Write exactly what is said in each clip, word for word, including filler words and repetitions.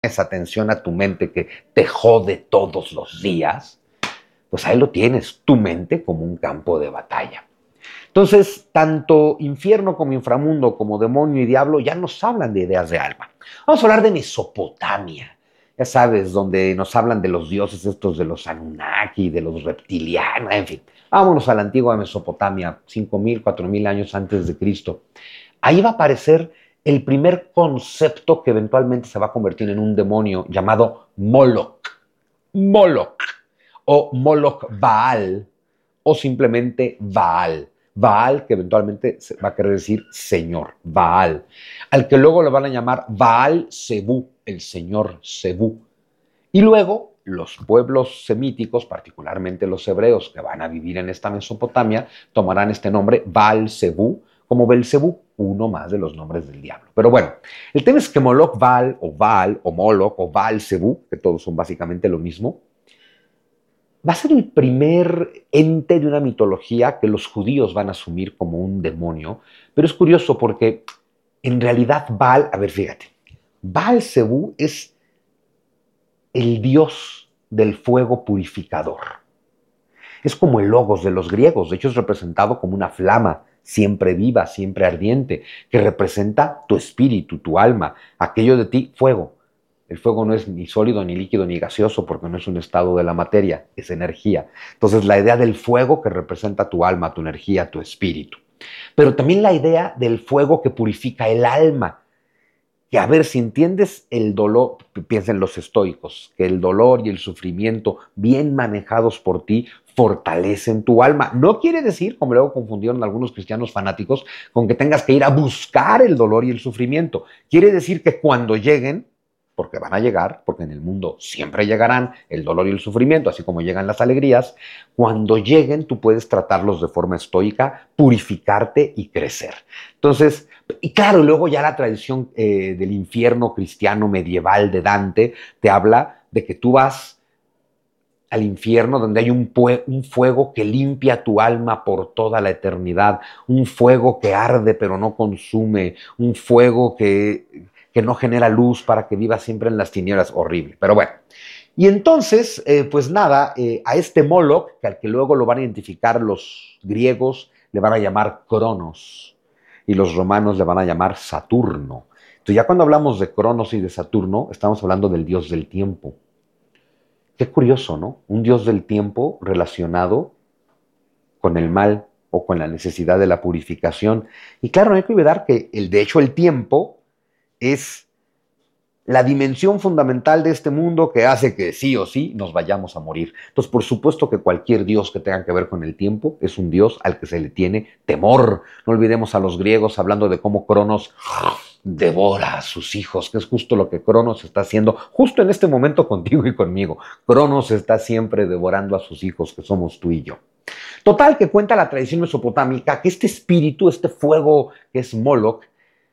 esa atención a tu mente que te jode todos los días, pues ahí lo tienes, tu mente como un campo de batalla. Entonces, tanto infierno como inframundo, como demonio y diablo, ya nos hablan de ideas de alma. Vamos a hablar de Mesopotamia, ya sabes, donde nos hablan de los dioses estos de los Anunnaki, de los reptilianos, en fin. Vámonos a la antigua Mesopotamia, cinco mil, cuatro mil años antes de Cristo. Ahí va a aparecer el primer concepto que eventualmente se va a convertir en un demonio llamado Moloch. Moloch, o Moloch Baal, o simplemente Baal. Baal, que eventualmente va a querer decir Señor, Baal, al que luego le van a llamar Baal Zebú, el Señor Zebú. Y luego los pueblos semíticos, particularmente los hebreos que van a vivir en esta Mesopotamia, tomarán este nombre Baal Zebú, como Belcebú, uno más de los nombres del diablo. Pero bueno, el tema es que Moloch Baal, o Baal, o Moloch, o Baal Zebú, que todos son básicamente lo mismo, va a ser el primer ente de una mitología que los judíos van a asumir como un demonio. Pero es curioso porque en realidad Baal, a ver, fíjate, Baal Zebú es el dios del fuego purificador. Es como el logos de los griegos, de hecho es representado como una flama siempre viva, siempre ardiente, que representa tu espíritu, tu alma, aquello de ti, fuego. El fuego no es ni sólido, ni líquido, ni gaseoso, porque no es un estado de la materia, es energía. Entonces, la idea del fuego que representa tu alma, tu energía, tu espíritu. Pero también la idea del fuego que purifica el alma. Que a ver, si entiendes el dolor, piensa en los estoicos, que el dolor y el sufrimiento bien manejados por ti fortalecen tu alma. No quiere decir, como luego confundieron algunos cristianos fanáticos, con que tengas que ir a buscar el dolor y el sufrimiento. Quiere decir que cuando lleguen, porque van a llegar, porque en el mundo siempre llegarán el dolor y el sufrimiento, así como llegan las alegrías, cuando lleguen tú puedes tratarlos de forma estoica, purificarte y crecer. Entonces, y claro, luego ya la tradición eh, del infierno cristiano medieval de Dante te habla de que tú vas al infierno donde hay un, un fuego que limpia tu alma por toda la eternidad, un fuego que arde pero no consume, un fuego que que no genera luz para que viva siempre en las tinieblas, horrible, pero bueno. Y entonces, eh, pues nada, eh, a este Moloch, que al que luego lo van a identificar los griegos, le van a llamar Cronos, y los romanos le van a llamar Saturno. Entonces ya cuando hablamos de Cronos y de Saturno, estamos hablando del dios del tiempo. Qué curioso, ¿no? Un dios del tiempo relacionado con el mal o con la necesidad de la purificación. Y claro, no hay que olvidar que, el, de hecho, el tiempo es la dimensión fundamental de este mundo que hace que sí o sí nos vayamos a morir. Entonces, por supuesto que cualquier dios que tenga que ver con el tiempo es un dios al que se le tiene temor. No olvidemos a los griegos hablando de cómo Cronos devora a sus hijos, que es justo lo que Cronos está haciendo justo en este momento contigo y conmigo. Cronos está siempre devorando a sus hijos, que somos tú y yo. Total, que cuenta la tradición mesopotámica que este espíritu, este fuego que es Moloch,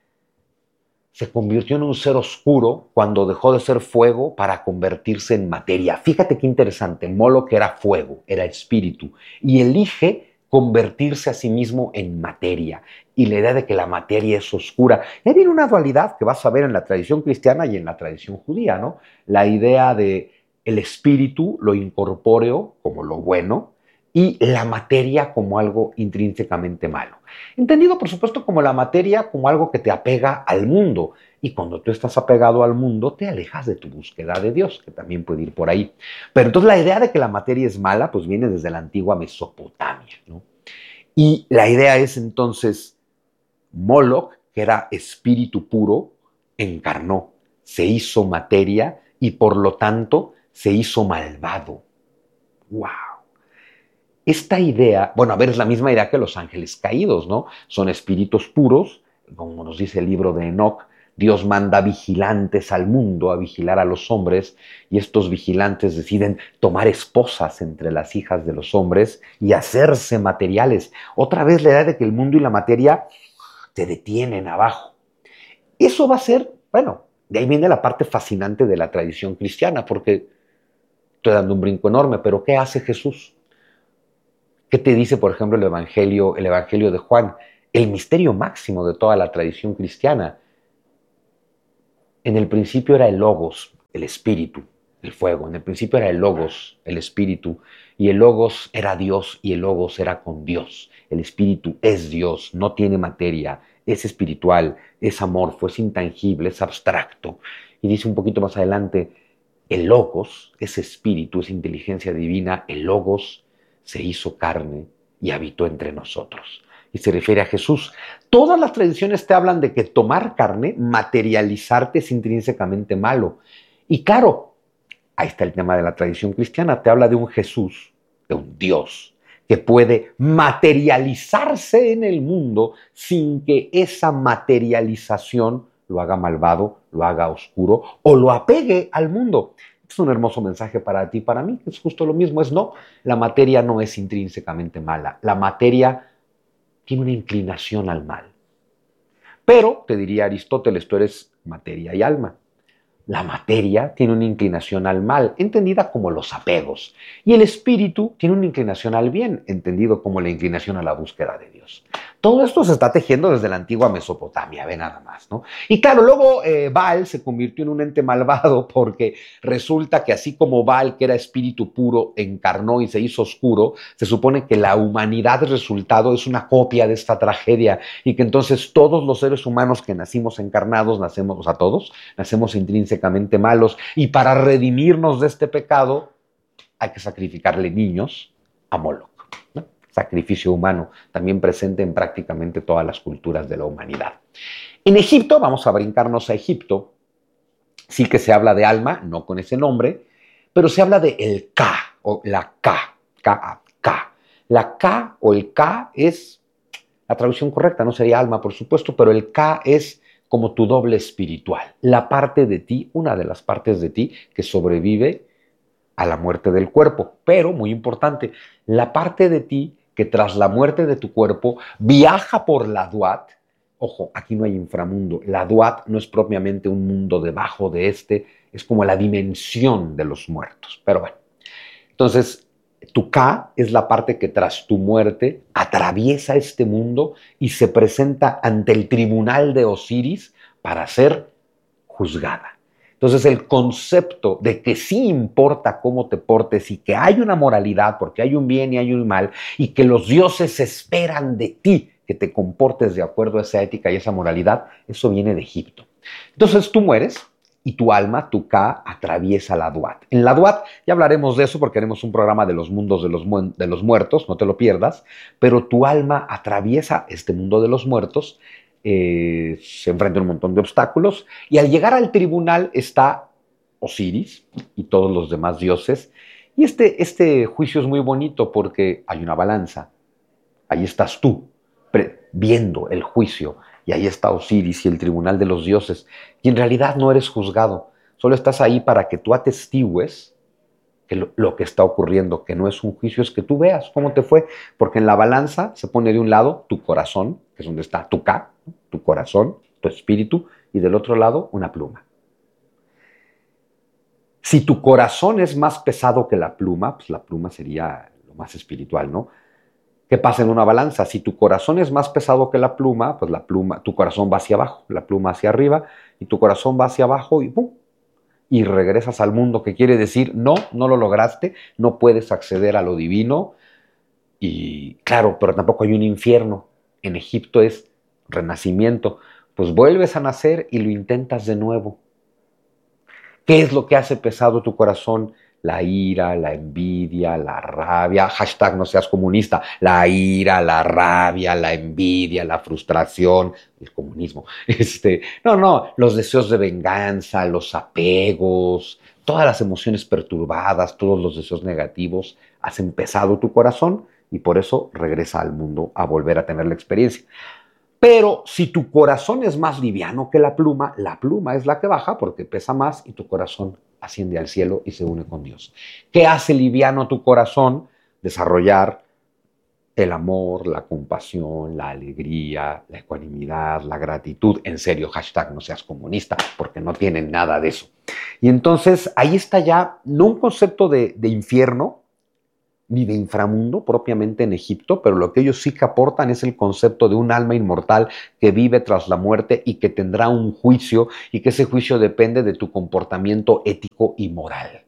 se convirtió en un ser oscuro cuando dejó de ser fuego para convertirse en materia. Fíjate qué interesante, Moloch era fuego, era espíritu, y elige convertirse a sí mismo en materia. Y la idea de que la materia es oscura. Y ahí viene una dualidad que vas a ver en la tradición cristiana y en la tradición judía, ¿no? La idea de el espíritu, lo incorpóreo, como lo bueno, y la materia como algo intrínsecamente malo. Entendido, por supuesto, como la materia como algo que te apega al mundo. Y cuando tú estás apegado al mundo, te alejas de tu búsqueda de Dios, que también puede ir por ahí. Pero entonces la idea de que la materia es mala, pues viene desde la antigua Mesopotamia, ¿no? Y la idea es entonces, Moloch, que era espíritu puro, encarnó, se hizo materia y por lo tanto se hizo malvado. ¡Wow! Esta idea, bueno, a ver, es la misma idea que los ángeles caídos, ¿no? Son espíritus puros, como nos dice el libro de Enoch, Dios manda vigilantes al mundo a vigilar a los hombres y estos vigilantes deciden tomar esposas entre las hijas de los hombres y hacerse materiales. Otra vez la idea de que el mundo y la materia te detienen abajo. Eso va a ser, bueno, de ahí viene la parte fascinante de la tradición cristiana, porque estoy dando un brinco enorme, pero ¿qué hace Jesús? ¿Qué te dice, por ejemplo, el Evangelio, el Evangelio de Juan? El misterio máximo de toda la tradición cristiana. En el principio era el Logos, el espíritu, el fuego. En el principio era el logos, el espíritu, y el logos era Dios y el logos era con Dios. El espíritu es Dios, no tiene materia, es espiritual, es amorfo, es intangible, es abstracto. Y dice un poquito más adelante, el logos, ese espíritu, esa inteligencia divina, el logos se hizo carne y habitó entre nosotros. Y se refiere a Jesús. Todas las tradiciones te hablan de que tomar carne, materializarte, es intrínsecamente malo. Y claro, ahí está el tema de la tradición cristiana. Te habla de un Jesús, de un Dios, que puede materializarse en el mundo sin que esa materialización lo haga malvado, lo haga oscuro o lo apegue al mundo. Es un hermoso mensaje para ti y para mí. Es justo lo mismo. Es no, la materia no es intrínsecamente mala. La materia tiene una inclinación al mal. Pero, te diría Aristóteles, tú eres materia y alma. La materia tiene una inclinación al mal, entendida como los apegos. Y el espíritu tiene una inclinación al bien, entendido como la inclinación a la búsqueda de Dios. Todo esto se está tejiendo desde la antigua Mesopotamia, ve nada más, ¿no? Y claro, luego eh, Baal se convirtió en un ente malvado porque resulta que así como Baal, que era espíritu puro, encarnó y se hizo oscuro, se supone que la humanidad resultado es una copia de esta tragedia y que entonces todos los seres humanos que nacimos encarnados, nacemos, o sea, todos, nacemos intrínsecamente malos y para redimirnos de este pecado hay que sacrificarle niños a Moloch, ¿no? Sacrificio humano, también presente en prácticamente todas las culturas de la humanidad. En Egipto, vamos a brincarnos a Egipto, sí que se habla de alma, no con ese nombre, pero se habla de el Ka, o la Ka, Ka, Ka. La Ka o el Ka es, la traducción correcta no sería alma, por supuesto, pero el Ka es como tu doble espiritual, la parte de ti, una de las partes de ti que sobrevive a la muerte del cuerpo. Pero, muy importante, la parte de ti que tras la muerte de tu cuerpo viaja por la Duat. Ojo, aquí no hay inframundo. La Duat no es propiamente un mundo debajo de este, es como la dimensión de los muertos. Pero bueno, entonces, tu Ka es la parte que tras tu muerte atraviesa este mundo y se presenta ante el tribunal de Osiris para ser juzgada. Entonces el concepto de que sí importa cómo te portes y que hay una moralidad porque hay un bien y hay un mal y que los dioses esperan de ti que te comportes de acuerdo a esa ética y esa moralidad, eso viene de Egipto. Entonces tú mueres y tu alma, tu Ka, atraviesa la Duat. En la Duat ya hablaremos de eso porque haremos un programa de los mundos de los, mu de los muertos, no te lo pierdas, pero tu alma atraviesa este mundo de los muertos. Eh, se enfrenta a un montón de obstáculos y al llegar al tribunal está Osiris y todos los demás dioses y este, este juicio es muy bonito porque hay una balanza, ahí estás tú viendo el juicio y ahí está Osiris y el tribunal de los dioses y en realidad no eres juzgado, solo estás ahí para que tú atestigües que lo, lo que está ocurriendo, que no es un juicio, es que tú veas cómo te fue, porque en la balanza se pone de un lado tu corazón, que es donde está tu Ka, tu corazón, tu espíritu, y del otro lado una pluma. Si tu corazón es más pesado que la pluma, pues la pluma sería lo más espiritual, ¿no? ¿Qué pasa en una balanza? Si tu corazón es más pesado que la pluma, pues la pluma, tu corazón va hacia abajo, la pluma hacia arriba, y tu corazón va hacia abajo y ¡pum! Y regresas al mundo, que quiere decir, no, no lo lograste, no puedes acceder a lo divino. Y claro, pero tampoco hay un infierno. En Egipto es renacimiento. Pues vuelves a nacer y lo intentas de nuevo. ¿Qué es lo que hace pesado tu corazón? La ira, la envidia, la rabia, hashtag no seas comunista, la ira, la rabia, la envidia, la frustración, el comunismo. Este, no, no, los deseos de venganza, los apegos, todas las emociones perturbadas, todos los deseos negativos hacen pesado tu corazón y por eso regresa al mundo a volver a tener la experiencia. Pero si tu corazón es más liviano que la pluma, la pluma es la que baja porque pesa más y tu corazón asciende al cielo y se une con Dios. ¿Qué hace liviano tu corazón? Desarrollar el amor, la compasión, la alegría, la ecuanimidad, la gratitud. En serio, hashtag no seas comunista, porque no tienen nada de eso. Y entonces ahí está ya, no un concepto de, de infierno, ni de inframundo propiamente en Egipto, pero lo que ellos sí que aportan es el concepto de un alma inmortal que vive tras la muerte y que tendrá un juicio y que ese juicio depende de tu comportamiento ético y moral.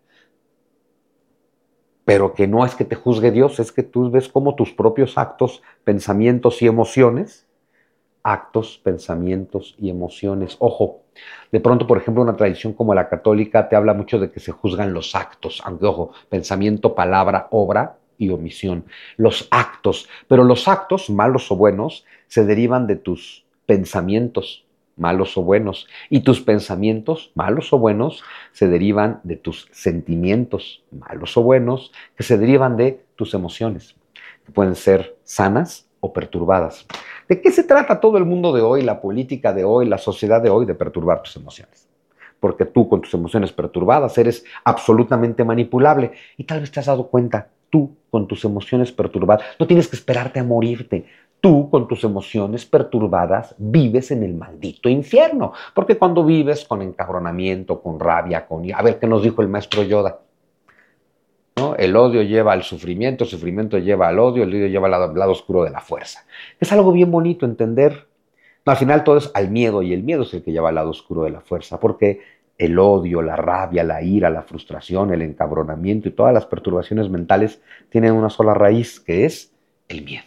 Pero que no es que te juzgue Dios, es que tú ves cómo tus propios actos, pensamientos y emociones, actos, pensamientos y emociones. Ojo, de pronto, por ejemplo, una tradición como la católica te habla mucho de que se juzgan los actos, aunque ojo, pensamiento, palabra, obra y omisión. Los actos, pero los actos, malos o buenos, se derivan de tus pensamientos, malos o buenos, y tus pensamientos, malos o buenos, se derivan de tus sentimientos, malos o buenos, que se derivan de tus emociones, que pueden ser sanas o perturbadas. ¿De qué se trata todo el mundo de hoy, la política de hoy, la sociedad de hoy? De perturbar tus emociones. Porque tú con tus emociones perturbadas eres absolutamente manipulable. Y tal vez te has dado cuenta, tú con tus emociones perturbadas, no tienes que esperarte a morirte. Tú con tus emociones perturbadas vives en el maldito infierno. Porque cuando vives con encabronamiento, con rabia, con... A ver, ¿qué nos dijo el maestro Yoda? ¿No? El odio lleva al sufrimiento, el sufrimiento lleva al odio, el odio lleva al lado, al lado oscuro de la fuerza. Es algo bien bonito entender. No, al final todo es al miedo, y el miedo es el que lleva al lado oscuro de la fuerza, porque el odio, la rabia, la ira, la frustración, el encabronamiento y todas las perturbaciones mentales tienen una sola raíz, que es el miedo.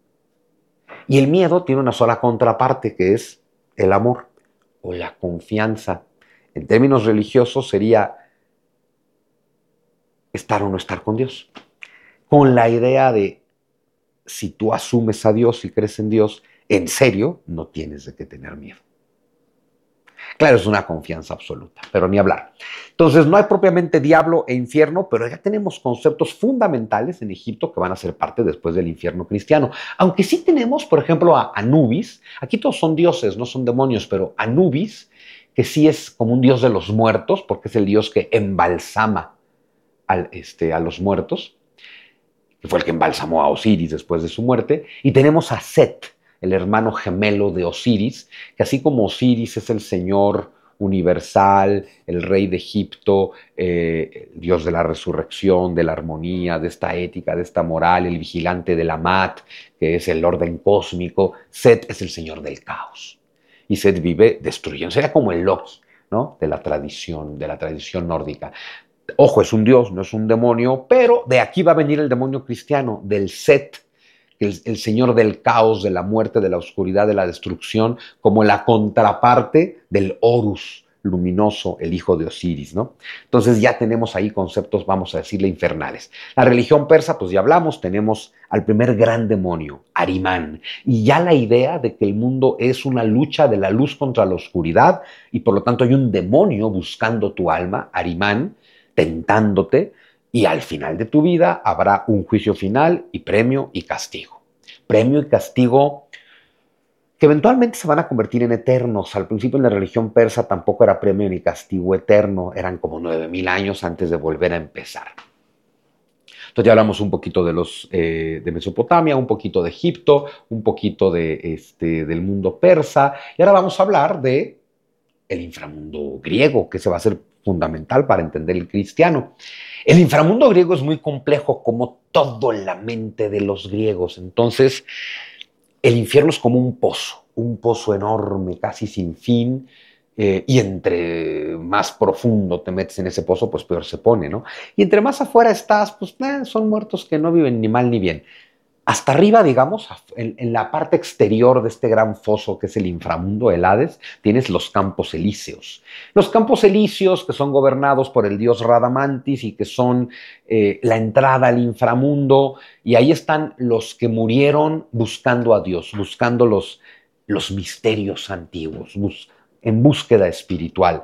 Y el miedo tiene una sola contraparte, que es el amor o la confianza. En términos religiosos sería estar o no estar con Dios, con la idea de si tú asumes a Dios y crees en Dios, en serio, no tienes de qué tener miedo. Claro, es una confianza absoluta, pero ni hablar. Entonces, no hay propiamente diablo e infierno, pero ya tenemos conceptos fundamentales en Egipto que van a ser parte después del infierno cristiano. Aunque sí tenemos, por ejemplo, a Anubis. Aquí todos son dioses, no son demonios, pero Anubis, que sí es como un dios de los muertos, porque es el dios que embalsama Al, este, a los muertos, que fue el que embalsamó a Osiris después de su muerte, y tenemos a Set, el hermano gemelo de Osiris, que así como Osiris es el señor universal, el rey de Egipto, eh, el dios de la resurrección, de la armonía, de esta ética, de esta moral, el vigilante de la Mat, que es el orden cósmico, Set es el señor del caos. Y Set vive destruyendo, sería como el Loki, ¿no? De la tradición, de la tradición nórdica. Ojo, es un dios, no es un demonio, pero de aquí va a venir el demonio cristiano, del Set, el, el señor del caos, de la muerte, de la oscuridad, de la destrucción, como la contraparte del Horus luminoso, el hijo de Osiris, ¿no? Entonces ya tenemos ahí conceptos, vamos a decirle, infernales. La religión persa, pues ya hablamos, tenemos al primer gran demonio, Arimán, y ya la idea de que el mundo es una lucha de la luz contra la oscuridad, y por lo tanto hay un demonio buscando tu alma, Arimán, tentándote, y al final de tu vida habrá un juicio final y premio y castigo. Premio y castigo que eventualmente se van a convertir en eternos. Al principio en la religión persa tampoco era premio ni castigo eterno, eran como nueve mil años antes de volver a empezar. Entonces ya hablamos un poquito de, los, eh, de Mesopotamia, un poquito de Egipto, un poquito de, este, del mundo persa, y ahora vamos a hablar de el inframundo griego, que se va a hacer fundamental para entender el cristiano. El inframundo griego es muy complejo, como todo en la mente de los griegos. Entonces, el infierno es como un pozo, un pozo enorme, casi sin fin, eh, y entre más profundo te metes en ese pozo, pues peor se pone, ¿no? Y entre más afuera estás, pues eh, son muertos que no viven ni mal ni bien. Hasta arriba, digamos, en, en la parte exterior de este gran foso que es el inframundo, el Hades, tienes los campos elíseos. Los campos elíseos que son gobernados por el dios Radamantis y que son eh, la entrada al inframundo, y ahí están los que murieron buscando a Dios, buscando los, los misterios antiguos, bus, en búsqueda espiritual.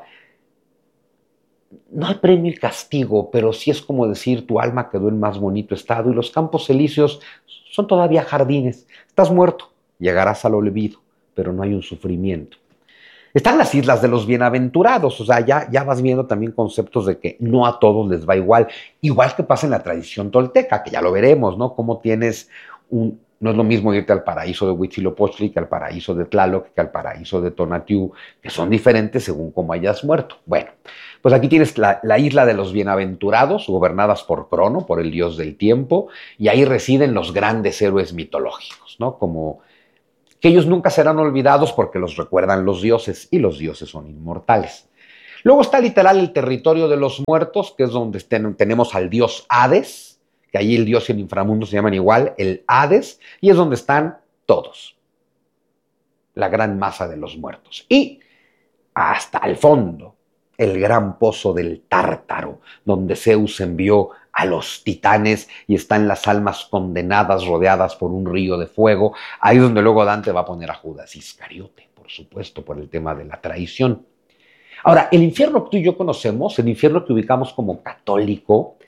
No hay premio y castigo, pero sí es como decir tu alma quedó en más bonito estado, y los campos elíseos son todavía jardines. Estás muerto, llegarás al olvido, pero no hay un sufrimiento. Están las islas de los bienaventurados, o sea, ya, ya vas viendo también conceptos de que no a todos les va igual, igual que pasa en la tradición tolteca, que ya lo veremos, ¿no? Cómo tienes un, No es lo mismo irte al paraíso de Huitzilopochtli que al paraíso de Tlaloc, que al paraíso de Tonatiuh, que son diferentes según cómo hayas muerto. Bueno, pues aquí tienes la, la isla de los bienaventurados, gobernadas por Crono, por el dios del tiempo, y ahí residen los grandes héroes mitológicos, ¿no? Como que ellos nunca serán olvidados porque los recuerdan los dioses, y los dioses son inmortales. Luego está literal el territorio de los muertos, que es donde tenemos al dios Hades, que allí el dios y el inframundo se llaman igual, el Hades, y es donde están todos, la gran masa de los muertos. Y hasta el fondo, el gran pozo del Tártaro, donde Zeus envió a los titanes y están las almas condenadas rodeadas por un río de fuego. Ahí es donde luego Dante va a poner a Judas Iscariote, por supuesto, por el tema de la traición. Ahora, el infierno que tú y yo conocemos, el infierno que ubicamos como católico,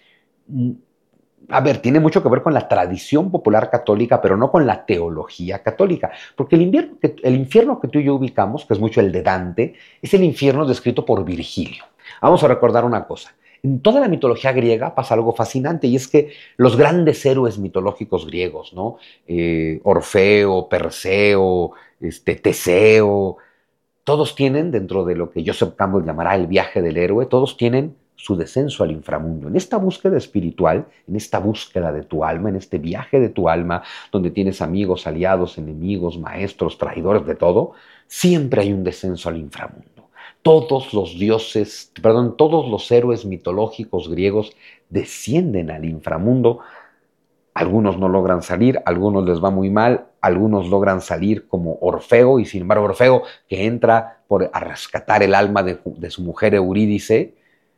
a ver, tiene mucho que ver con la tradición popular católica, pero no con la teología católica. Porque el infierno, que, el infierno que tú y yo ubicamos, que es mucho el de Dante, es el infierno descrito por Virgilio. Vamos a recordar una cosa. En toda la mitología griega pasa algo fascinante, y es que los grandes héroes mitológicos griegos, ¿no? Eh, Orfeo, Perseo, este, Teseo, todos tienen, dentro de lo que Joseph Campbell llamará el viaje del héroe, todos tienen su descenso al inframundo. En esta búsqueda espiritual, en esta búsqueda de tu alma, en este viaje de tu alma, donde tienes amigos, aliados, enemigos, maestros, traidores, de todo, siempre hay un descenso al inframundo. Todos los dioses, perdón, todos los héroes mitológicos griegos descienden al inframundo. Algunos no logran salir, algunos les va muy mal, algunos logran salir como Orfeo, y sin embargo Orfeo, que entra por, a rescatar el alma de, de su mujer Eurídice,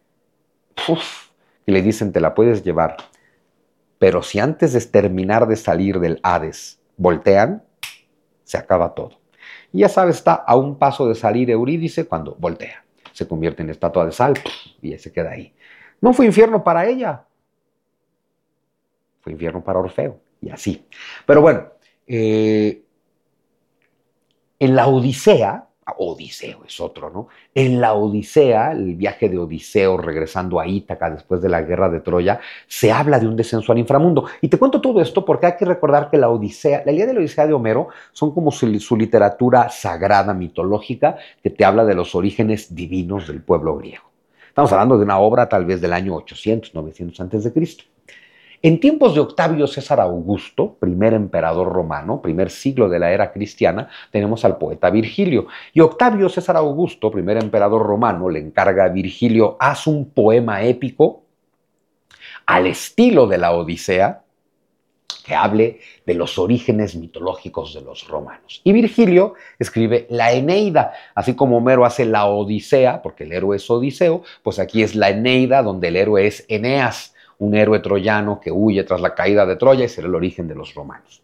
uf, y le dicen, te la puedes llevar, pero si antes de terminar de salir del Hades voltean, se acaba todo. Y ya sabes, está a un paso de salir Eurídice cuando voltea, se convierte en estatua de sal y se queda ahí. No fue infierno para ella, fue infierno para Orfeo, y así. Pero bueno, eh, en la Odisea, Odiseo es otro, ¿no? En la Odisea, el viaje de Odiseo regresando a Ítaca después de la guerra de Troya, se habla de un descenso al inframundo. Y te cuento todo esto porque hay que recordar que la Odisea, la idea de la Odisea de Homero son como su, su literatura sagrada, mitológica, que te habla de los orígenes divinos del pueblo griego. Estamos hablando de una obra tal vez del año ochocientos, novecientos antes de Cristo. En tiempos de Octavio César Augusto, primer emperador romano, primer siglo de la era cristiana, tenemos al poeta Virgilio. Y Octavio César Augusto, primer emperador romano, le encarga a Virgilio, haz un poema épico al estilo de la Odisea, que hable de los orígenes mitológicos de los romanos. Y Virgilio escribe la Eneida, así como Homero hace la Odisea, porque el héroe es Odiseo, pues aquí es la Eneida, donde el héroe es Eneas, un héroe troyano que huye tras la caída de Troya y será el origen de los romanos.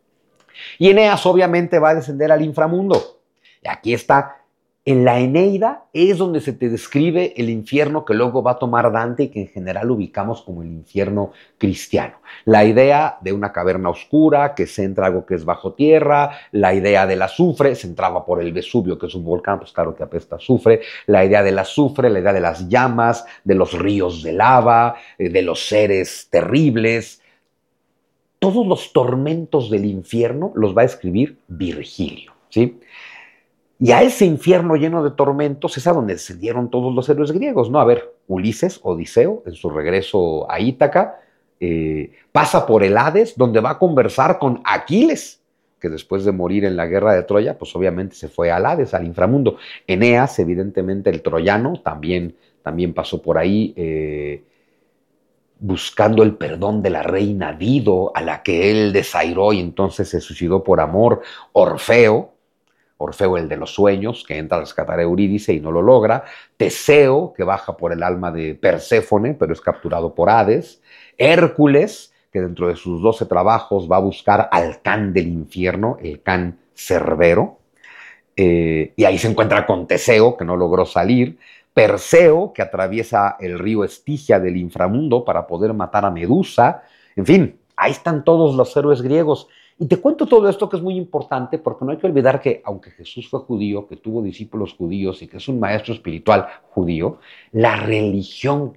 Y Eneas obviamente va a descender al inframundo. Y aquí está, en la Eneida es donde se te describe el infierno que luego va a tomar Dante y que en general ubicamos como el infierno cristiano. La idea de una caverna oscura que centra algo que es bajo tierra, la idea del azufre, se entraba por el Vesubio, que es un volcán, pues claro que apesta azufre, la idea del azufre, la idea de las llamas, de los ríos de lava, de los seres terribles. Todos los tormentos del infierno los va a escribir Virgilio, ¿sí? Y a ese infierno lleno de tormentos es a donde descendieron todos los héroes griegos, ¿no? A ver, Ulises, Odiseo, en su regreso a Ítaca, eh, pasa por el Hades, donde va a conversar con Aquiles, que después de morir en la guerra de Troya, pues obviamente se fue al Hades, al inframundo. Eneas, evidentemente el troyano, también, también pasó por ahí, eh, buscando el perdón de la reina Dido, a la que él desairó y entonces se suicidó por amor. Orfeo, Orfeo el de los sueños, que entra a rescatar a Eurídice y no lo logra. Teseo, que baja por el alma de Perséfone, pero es capturado por Hades. Hércules, que dentro de sus doce trabajos va a buscar al Can del infierno, el Can Cerbero. Eh, y ahí se encuentra con Teseo, que no logró salir. Perseo, que atraviesa el río Estigia del inframundo para poder matar a Medusa. En fin, ahí están todos los héroes griegos. Y te cuento todo esto que es muy importante porque no hay que olvidar que aunque Jesús fue judío, que tuvo discípulos judíos y que es un maestro espiritual judío, la religión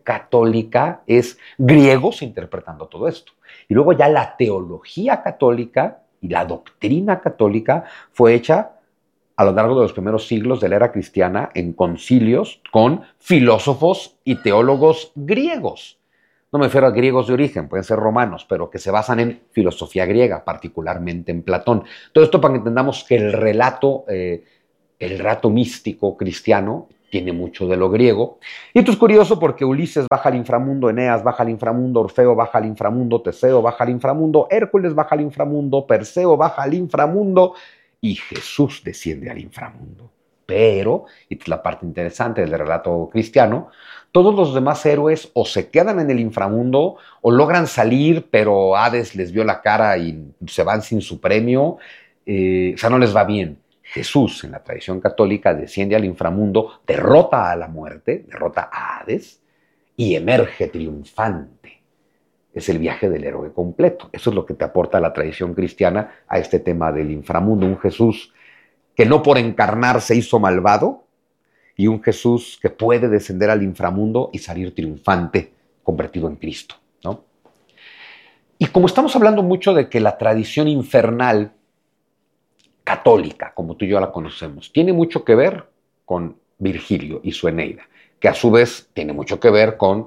católica es griegos interpretando todo esto. Y luego ya la teología católica Y la doctrina católica fue hecha a lo largo de los primeros siglos de la era cristiana en concilios con filósofos y teólogos griegos. No me refiero a griegos de origen, pueden ser romanos, pero que se basan en filosofía griega, particularmente en Platón. Todo esto para que entendamos que el relato, eh, el relato místico cristiano tiene mucho de lo griego. Y esto es curioso porque Ulises baja al inframundo, Eneas baja al inframundo, Orfeo baja al inframundo, Teseo baja al inframundo, Hércules baja al inframundo, Perseo baja al inframundo y Jesús desciende al inframundo. Pero, y esta es la parte interesante del relato cristiano, todos los demás héroes o se quedan en el inframundo o logran salir, pero Hades les vio la cara y se van sin su premio, eh, o sea, no les va bien. Jesús, en la tradición católica, desciende al inframundo, derrota a la muerte, derrota a Hades y emerge triunfante. Es el viaje del héroe completo. Eso es lo que te aporta la tradición cristiana a este tema del inframundo. Un Jesús que no por encarnar se hizo malvado y un Jesús que puede descender al inframundo y salir triunfante, convertido en Cristo, ¿no? Y como estamos hablando mucho de que la tradición infernal católica, como tú y yo la conocemos, tiene mucho que ver con Virgilio y su Eneida, que a su vez tiene mucho que ver con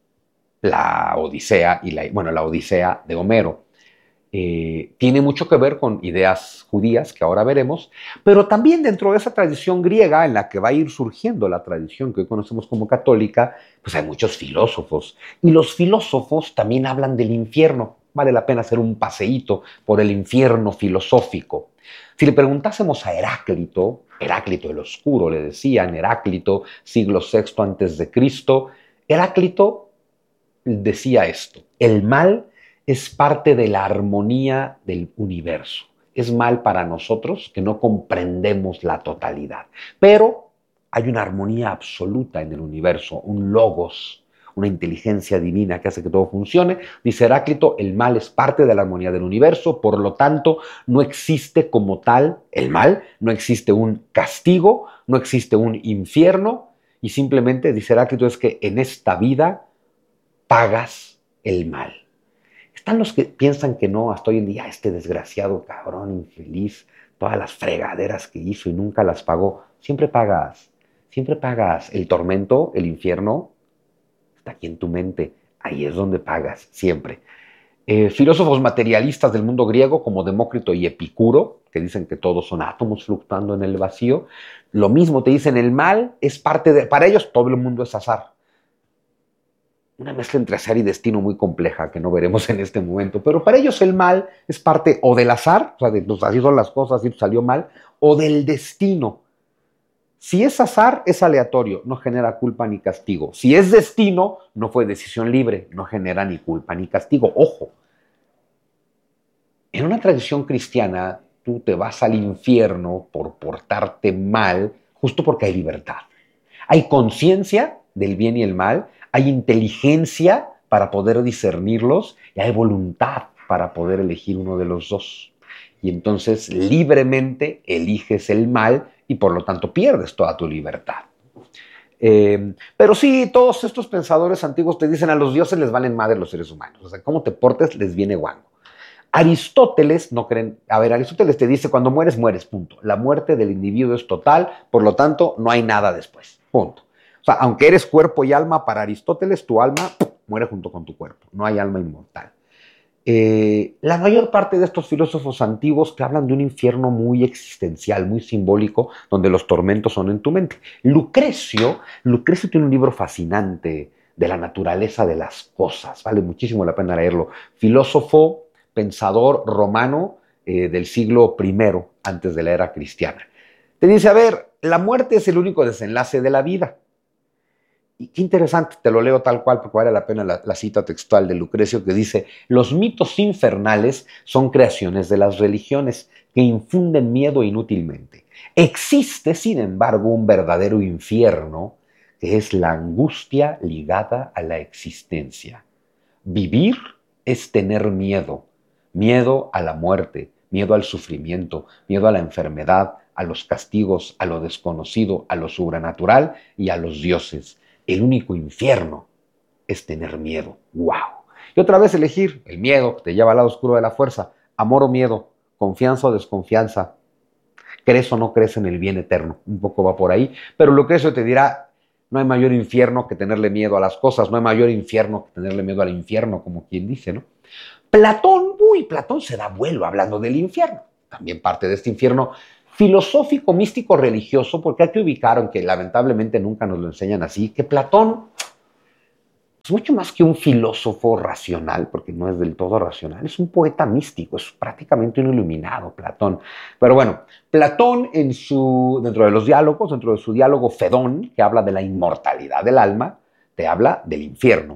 la Odisea y la, bueno, la Odisea de Homero. Eh, tiene mucho que ver con ideas judías que ahora veremos, pero también dentro de esa tradición griega en la que va a ir surgiendo la tradición que hoy conocemos como católica, pues hay muchos filósofos. Y los filósofos también hablan del infierno. Vale la pena hacer un paseíto por el infierno filosófico. Si le preguntásemos a Heráclito, Heráclito el Oscuro le decían, Heráclito, siglo sexto antes de Cristo, Heráclito decía esto: el mal es parte de la armonía del universo. Es mal para nosotros que no comprendemos la totalidad, pero hay una armonía absoluta en el universo, un logos, una inteligencia divina que hace que todo funcione. Dice Heráclito, el mal es parte de la armonía del universo, por lo tanto, no existe como tal el mal, no existe un castigo, no existe un infierno, y simplemente, dice Heráclito, es que en esta vida pagas el mal. Están los que piensan que no, hasta hoy en día, este desgraciado cabrón, infeliz, todas las fregaderas que hizo y nunca las pagó. Siempre pagas, siempre pagas. El tormento, el infierno, está aquí en tu mente. Ahí es donde pagas, siempre. Eh, filósofos materialistas del mundo griego como Demócrito y Epicuro, que dicen que todos son átomos fluctuando en el vacío, lo mismo te dicen, el mal es parte de... Para ellos todo el mundo es azar. Una mezcla entre azar y destino muy compleja que no veremos en este momento, pero para ellos el mal es parte o del azar, o sea, de, pues así son las cosas y salió mal, o del destino. Si es azar, es aleatorio, no genera culpa ni castigo. Si es destino, no fue decisión libre, no genera ni culpa ni castigo. Ojo, en una tradición cristiana, tú te vas al infierno por portarte mal, justo porque hay libertad. Hay conciencia del bien y el mal, hay inteligencia para poder discernirlos y hay voluntad para poder elegir uno de los dos. Y entonces libremente eliges el mal y por lo tanto pierdes toda tu libertad. Eh, pero sí, todos estos pensadores antiguos te dicen a los dioses les valen madre los seres humanos. O sea, cómo te portes les viene guango. Aristóteles, no creen, a ver, Aristóteles te dice cuando mueres, mueres, punto. La muerte del individuo es total, por lo tanto no hay nada después, punto. O sea, aunque eres cuerpo y alma, para Aristóteles tu alma muere junto con tu cuerpo, no hay alma inmortal. Eh, la mayor parte de estos filósofos antiguos te hablan de un infierno muy existencial, muy simbólico, donde los tormentos son en tu mente. Lucrecio, Lucrecio tiene un libro fascinante de la naturaleza de las cosas, vale muchísimo la pena leerlo. Filósofo, pensador romano eh, del siglo primero antes de la era cristiana. Te dice, a ver, la muerte es el único desenlace de la vida. Y qué interesante, te lo leo tal cual porque vale la pena la, la cita textual de Lucrecio que dice, los mitos infernales son creaciones de las religiones que infunden miedo inútilmente. Existe, sin embargo, un verdadero infierno que es la angustia ligada a la existencia. Vivir es tener miedo, miedo a la muerte, miedo al sufrimiento, miedo a la enfermedad, a los castigos, a lo desconocido, a lo sobrenatural y a los dioses. El único infierno es tener miedo. ¡Wow! Y otra vez elegir el miedo que te lleva al lado oscuro de la fuerza. Amor o miedo, confianza o desconfianza, crees o no crees en el bien eterno, un poco va por ahí, pero lo que eso te dirá, no hay mayor infierno que tenerle miedo a las cosas, no hay mayor infierno que tenerle miedo al infierno, como quien dice, ¿no? Platón, uy, Platón se da vuelo hablando del infierno, también parte de este infierno filosófico, místico, religioso, porque hay que ubicar, aunque lamentablemente nunca nos lo enseñan así, que Platón es mucho más que un filósofo racional, porque no es del todo racional, es un poeta místico, es prácticamente un iluminado, Platón. Pero bueno, Platón en su, dentro de los diálogos, dentro de su diálogo Fedón, que habla de la inmortalidad del alma, te habla del infierno.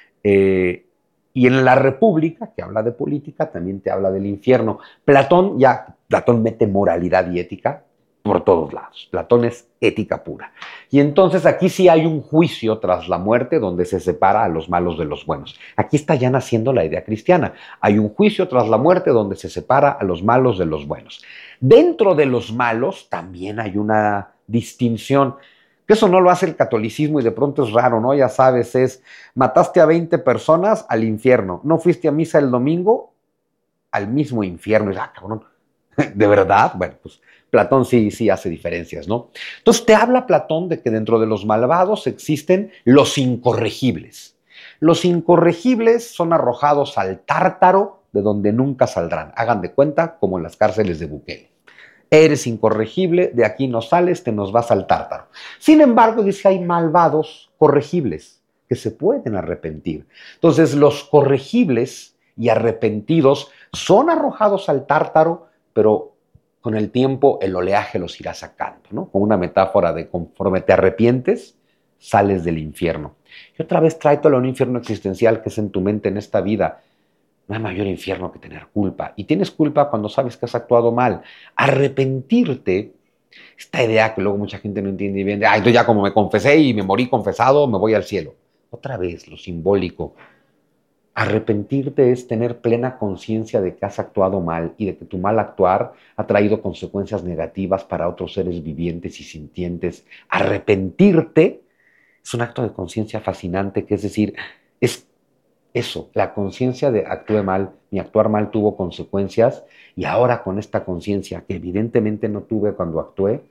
Eh, y en la República, que habla de política, también te habla del infierno. Platón ya, Platón mete moralidad y ética por todos lados. Platón es ética pura. Y entonces aquí sí hay un juicio tras la muerte donde se separa a los malos de los buenos. Aquí está ya naciendo la idea cristiana. Hay un juicio tras la muerte donde se separa a los malos de los buenos. Dentro de los malos también hay una distinción, que eso no lo hace el catolicismo y de pronto es raro, ¿no? Ya sabes, es mataste a veinte personas al infierno, no fuiste a misa el domingo al mismo infierno. Y, ah, cabrón, ¿de verdad? Bueno, pues Platón sí, sí hace diferencias, ¿no? Entonces te habla Platón de que dentro de los malvados existen los incorregibles. Los incorregibles son arrojados al tártaro de donde nunca saldrán. Hagan de cuenta como en las cárceles de Bukele. Eres incorregible, de aquí no sales, te nos vas al tártaro. Sin embargo, dice, hay malvados corregibles que se pueden arrepentir. Entonces, los corregibles y arrepentidos son arrojados al tártaro, pero con el tiempo el oleaje los irá sacando, ¿no? Con una metáfora de conforme te arrepientes, sales del infierno. Y otra vez tráetelo a un infierno existencial que es en tu mente en esta vida. No hay mayor infierno que tener culpa. Y tienes culpa cuando sabes que has actuado mal. Arrepentirte, esta idea que luego mucha gente no entiende bien, de, ay, entonces ya como me confesé y me morí confesado, me voy al cielo. Otra vez, lo simbólico. Arrepentirte es tener plena conciencia de que has actuado mal y de que tu mal actuar ha traído consecuencias negativas para otros seres vivientes y sintientes. Arrepentirte es un acto de conciencia fascinante, que es decir, es eso, la conciencia de actué mal, mi actuar mal tuvo consecuencias y ahora con esta conciencia que evidentemente no tuve cuando actué,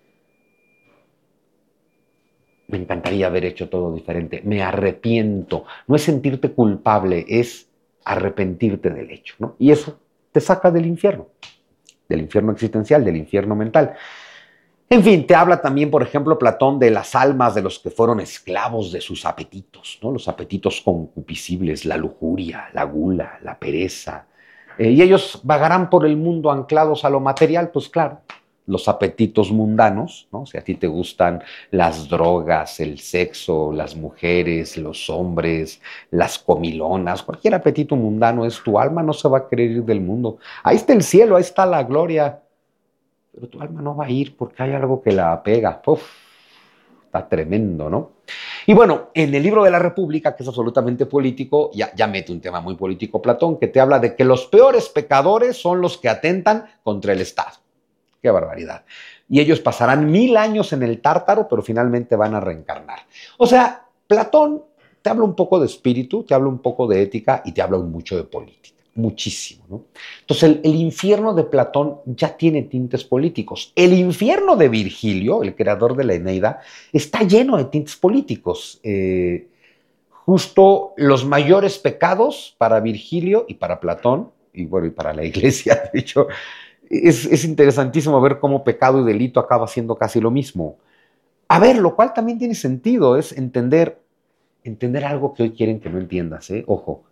me encantaría haber hecho todo diferente. Me arrepiento. No es sentirte culpable, es arrepentirte del hecho, ¿no? Y eso te saca del infierno, del infierno existencial, del infierno mental. En fin, te habla también, por ejemplo, Platón de las almas de los que fueron esclavos de sus apetitos, ¿no? Los apetitos concupiscibles, la lujuria, la gula, la pereza. Eh, y ellos vagarán por el mundo anclados a lo material, pues claro, los apetitos mundanos, ¿no? Si a ti te gustan las drogas, el sexo, las mujeres, los hombres, las comilonas, cualquier apetito mundano es tu alma, no se va a querer ir del mundo. Ahí está el cielo, ahí está la gloria. Pero tu alma no va a ir porque hay algo que la apega. Uf, está tremendo, ¿no? Y bueno, en el libro de la República, que es absolutamente político, ya, ya mete un tema muy político Platón, que te habla de que los peores pecadores son los que atentan contra el Estado. ¡Qué barbaridad! Y ellos pasarán mil años en el tártaro, pero finalmente van a reencarnar. O sea, Platón te habla un poco de espíritu, te habla un poco de ética y te habla mucho de política. Muchísimo, ¿no? Entonces, el, el infierno de Platón ya tiene tintes políticos. El infierno de Virgilio, el creador de la Eneida, está lleno de tintes políticos. Eh, justo los mayores pecados para Virgilio y para Platón, y bueno, y para la iglesia, de hecho, es, es interesantísimo ver cómo pecado y delito acaba siendo casi lo mismo. A ver, lo cual también tiene sentido, es entender, entender algo que hoy quieren que no entiendas, ¿eh? Ojo,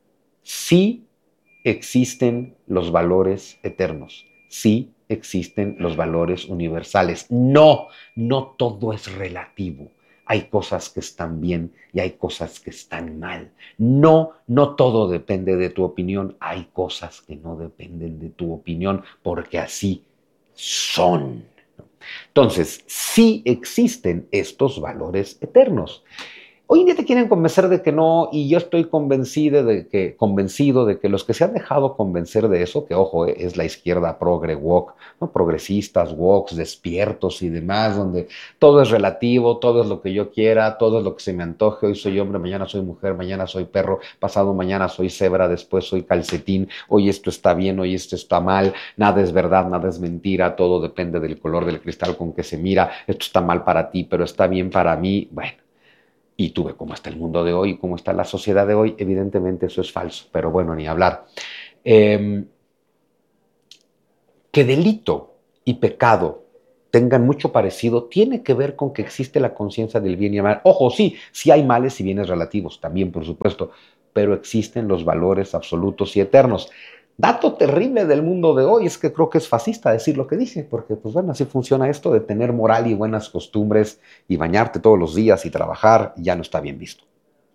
sí existen los valores eternos, sí existen los valores universales. No, no todo es relativo. Hay cosas que están bien y hay cosas que están mal. No, no todo depende de tu opinión. Hay cosas que no dependen de tu opinión porque así son. Entonces, sí existen estos valores eternos. Hoy en día te quieren convencer de que no, y yo estoy convencido de que, convencido de que los que se han dejado convencer de eso, que ojo, eh, es la izquierda progre woke, ¿no? Progresistas, wokes, despiertos y demás, donde todo es relativo, todo es lo que yo quiera, todo es lo que se me antoje, hoy soy hombre, mañana soy mujer, mañana soy perro, pasado mañana soy cebra, después soy calcetín, hoy esto está bien, hoy esto está mal, nada es verdad, nada es mentira, todo depende del color del cristal con que se mira, esto está mal para ti, pero está bien para mí, bueno. Y tú ves cómo está el mundo de hoy y cómo está la sociedad de hoy, evidentemente eso es falso, pero bueno, ni hablar. Eh, que delito y pecado tengan mucho parecido tiene que ver con que existe la conciencia del bien y el mal. Ojo, sí, sí hay males y bienes relativos, también por supuesto, pero existen los valores absolutos y eternos. Dato terrible del mundo de hoy es que creo que es fascista decir lo que dice, porque pues bueno, así funciona esto de tener moral y buenas costumbres y bañarte todos los días y trabajar, ya no está bien visto.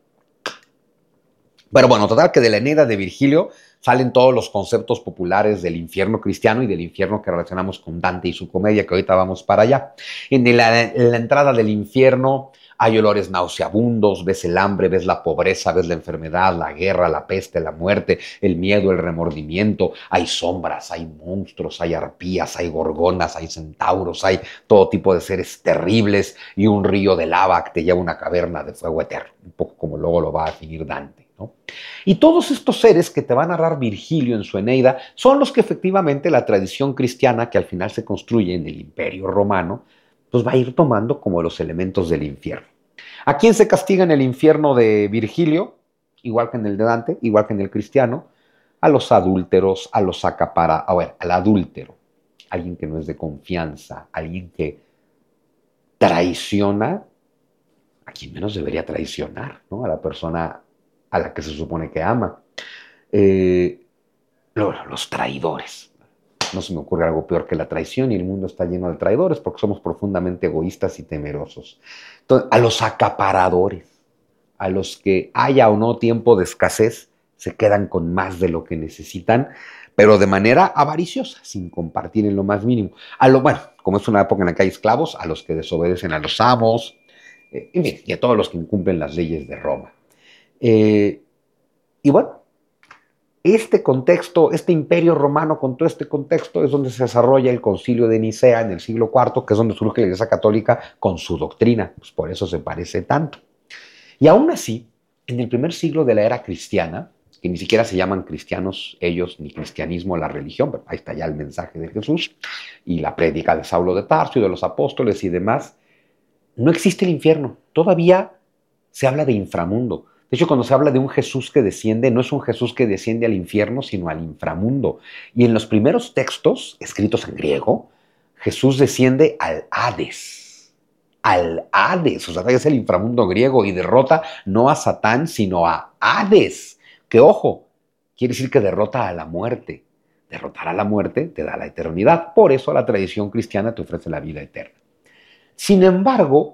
Pero bueno, total que de la Eneida de Virgilio salen todos los conceptos populares del infierno cristiano y del infierno que relacionamos con Dante y su comedia, que ahorita vamos para allá. En la, en la entrada del infierno hay olores nauseabundos, ves el hambre, ves la pobreza, ves la enfermedad, la guerra, la peste, la muerte, el miedo, el remordimiento, hay sombras, hay monstruos, hay arpías, hay gorgonas, hay centauros, hay todo tipo de seres terribles y un río de lava que te lleva a una caverna de fuego eterno, un poco como luego lo va a definir Dante, ¿no? Y todos estos seres que te va a narrar Virgilio en su Eneida son los que efectivamente la tradición cristiana que al final se construye en el Imperio Romano pues va a ir tomando como los elementos del infierno. ¿A quién se castiga en el infierno de Virgilio? Igual que en el de Dante, igual que en el cristiano, a los adúlteros, a los acapara, a ver, al adúltero, alguien que no es de confianza, alguien que traiciona a quien menos debería traicionar, ¿no? A la persona a la que se supone que ama. Eh, los traidores. No se me ocurre algo peor que la traición y el mundo está lleno de traidores porque somos profundamente egoístas y temerosos. Entonces, a los acaparadores, a los que haya o no tiempo de escasez, se quedan con más de lo que necesitan, pero de manera avariciosa, sin compartir en lo más mínimo. A lo, bueno, como es una época en la que hay esclavos, a los que desobedecen a los amos, eh, en fin, y a todos los que incumplen las leyes de Roma. Eh, y bueno, este contexto, este imperio romano con todo este contexto es donde se desarrolla el concilio de Nicea en el siglo cuarto, que es donde surge la Iglesia Católica con su doctrina, pues por eso se parece tanto. Y aún así, en el primer siglo de la era cristiana, que ni siquiera se llaman cristianos ellos, ni cristianismo la religión, pero ahí está ya el mensaje de Jesús y la prédica de Saulo de Tarso y de los apóstoles y demás, no existe el infierno, todavía se habla de inframundo. De hecho, cuando se habla de un Jesús que desciende, no es un Jesús que desciende al infierno, sino al inframundo. Y en los primeros textos, escritos en griego, Jesús desciende al Hades. Al Hades, o sea, es el inframundo griego y derrota no a Satán, sino a Hades. Que ojo, quiere decir que derrota a la muerte. Derrotar a la muerte te da la eternidad. Por eso la tradición cristiana te ofrece la vida eterna. Sin embargo,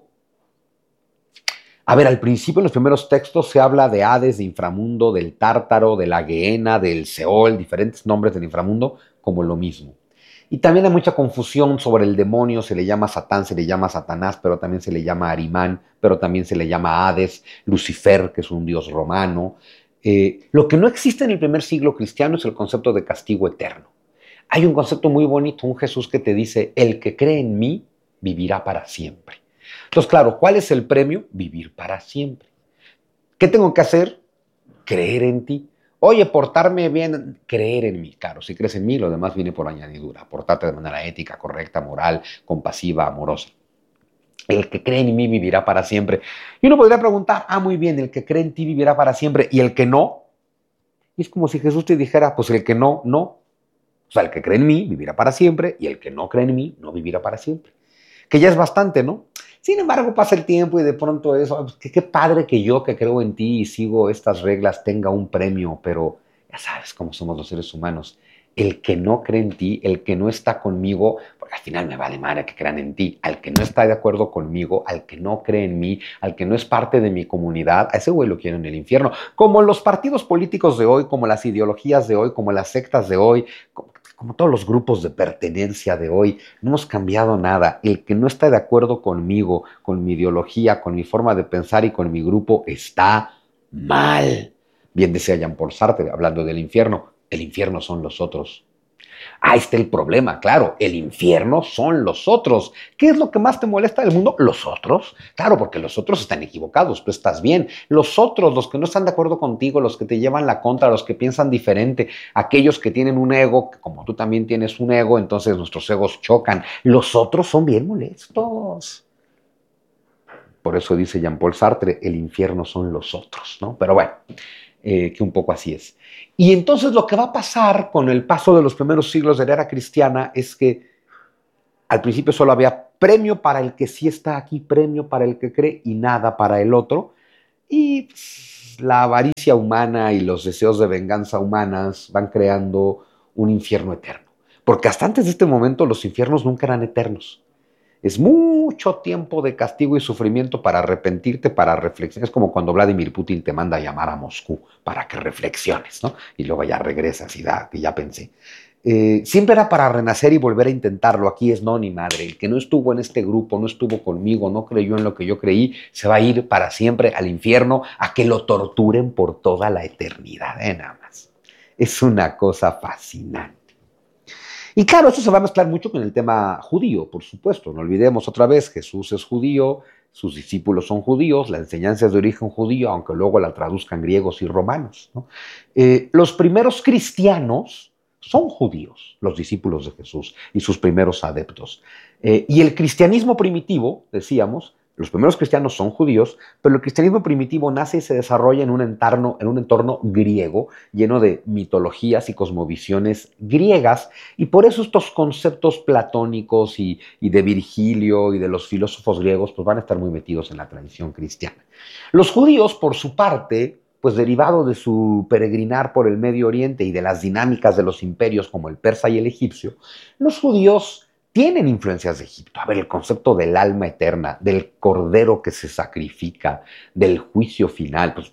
a ver, al principio en los primeros textos se habla de Hades, de inframundo, del Tártaro, de la Gehenna, del Seol, diferentes nombres del inframundo, como lo mismo. Y también hay mucha confusión sobre el demonio, se le llama Satán, se le llama Satanás, pero también se le llama Arimán, pero también se le llama Hades, Lucifer, que es un dios romano. Eh, lo que no existe en el primer siglo cristiano es el concepto de castigo eterno. Hay un concepto muy bonito, un Jesús que te dice, el que cree en mí vivirá para siempre. Entonces, claro, ¿cuál es el premio? Vivir para siempre. ¿Qué tengo que hacer? Creer en ti. Oye, portarme bien, creer en mí. Claro, si crees en mí, lo demás viene por añadidura. Portarte de manera ética, correcta, moral, compasiva, amorosa. El que cree en mí vivirá para siempre. Y uno podría preguntar, ah, muy bien, el que cree en ti vivirá para siempre. ¿Y el que no? Y es como si Jesús te dijera, pues el que no, no. O sea, el que cree en mí vivirá para siempre y el que no cree en mí no vivirá para siempre. Que ya es bastante, ¿no? Sin embargo, pasa el tiempo y de pronto eso, qué, qué padre que yo que creo en ti y sigo estas reglas tenga un premio, pero ya sabes cómo somos los seres humanos. El que no cree en ti, el que no está conmigo, porque al final me vale madre que crean en ti, al que no está de acuerdo conmigo, al que no cree en mí, al que no es parte de mi comunidad, a ese güey lo quiero en el infierno. Como los partidos políticos de hoy, como las ideologías de hoy, como las sectas de hoy, como, como todos los grupos de pertenencia de hoy, no hemos cambiado nada. El que no está de acuerdo conmigo, con mi ideología, con mi forma de pensar y con mi grupo, está mal. Bien decía Jean-Paul Sartre, hablando del infierno. El infierno son los otros. Ahí está el problema, claro. El infierno son los otros. ¿Qué es lo que más te molesta del mundo? Los otros. Claro, porque los otros están equivocados, tú estás bien. Los otros, los que no están de acuerdo contigo, los que te llevan la contra, los que piensan diferente, aquellos que tienen un ego, que como tú también tienes un ego, entonces nuestros egos chocan. Los otros son bien molestos. Por eso dice Jean-Paul Sartre, el infierno son los otros, ¿no? Pero bueno, eh, que un poco así es. Y entonces lo que va a pasar con el paso de los primeros siglos de la era cristiana es que al principio solo había premio para el que sí está aquí, premio para el que cree y nada para el otro. Y pues, la avaricia humana y los deseos de venganza humanas van creando un infierno eterno. Porque hasta antes de este momento los infiernos nunca eran eternos. Es mucho tiempo de castigo y sufrimiento para arrepentirte, para reflexionar. Es como cuando Vladimir Putin te manda a llamar a Moscú para que reflexiones, ¿no? Y luego ya regresas y da, que ya pensé. Eh, siempre era para renacer y volver a intentarlo. Aquí es no, ni madre. El que no estuvo en este grupo, no estuvo conmigo, no creyó en lo que yo creí, se va a ir para siempre al infierno a que lo torturen por toda la eternidad, ¿eh? Nada más. Es una cosa fascinante. Y claro, eso se va a mezclar mucho con el tema judío, por supuesto. No olvidemos otra vez, Jesús es judío, sus discípulos son judíos, la enseñanza es de origen judío, aunque luego la traduzcan griegos y romanos, ¿no? Eh, los primeros cristianos son judíos, los discípulos de Jesús y sus primeros adeptos. Eh, y el cristianismo primitivo, decíamos, los primeros cristianos son judíos, pero el cristianismo primitivo nace y se desarrolla en un entorno, en un entorno griego, lleno de mitologías y cosmovisiones griegas, y por eso estos conceptos platónicos y, y de Virgilio y de los filósofos griegos pues van a estar muy metidos en la tradición cristiana. Los judíos, por su parte, pues derivado de su peregrinar por el Medio Oriente y de las dinámicas de los imperios como el persa y el egipcio, los judíos tienen influencias de Egipto. A ver, el concepto del alma eterna, del cordero que se sacrifica, del juicio final, pues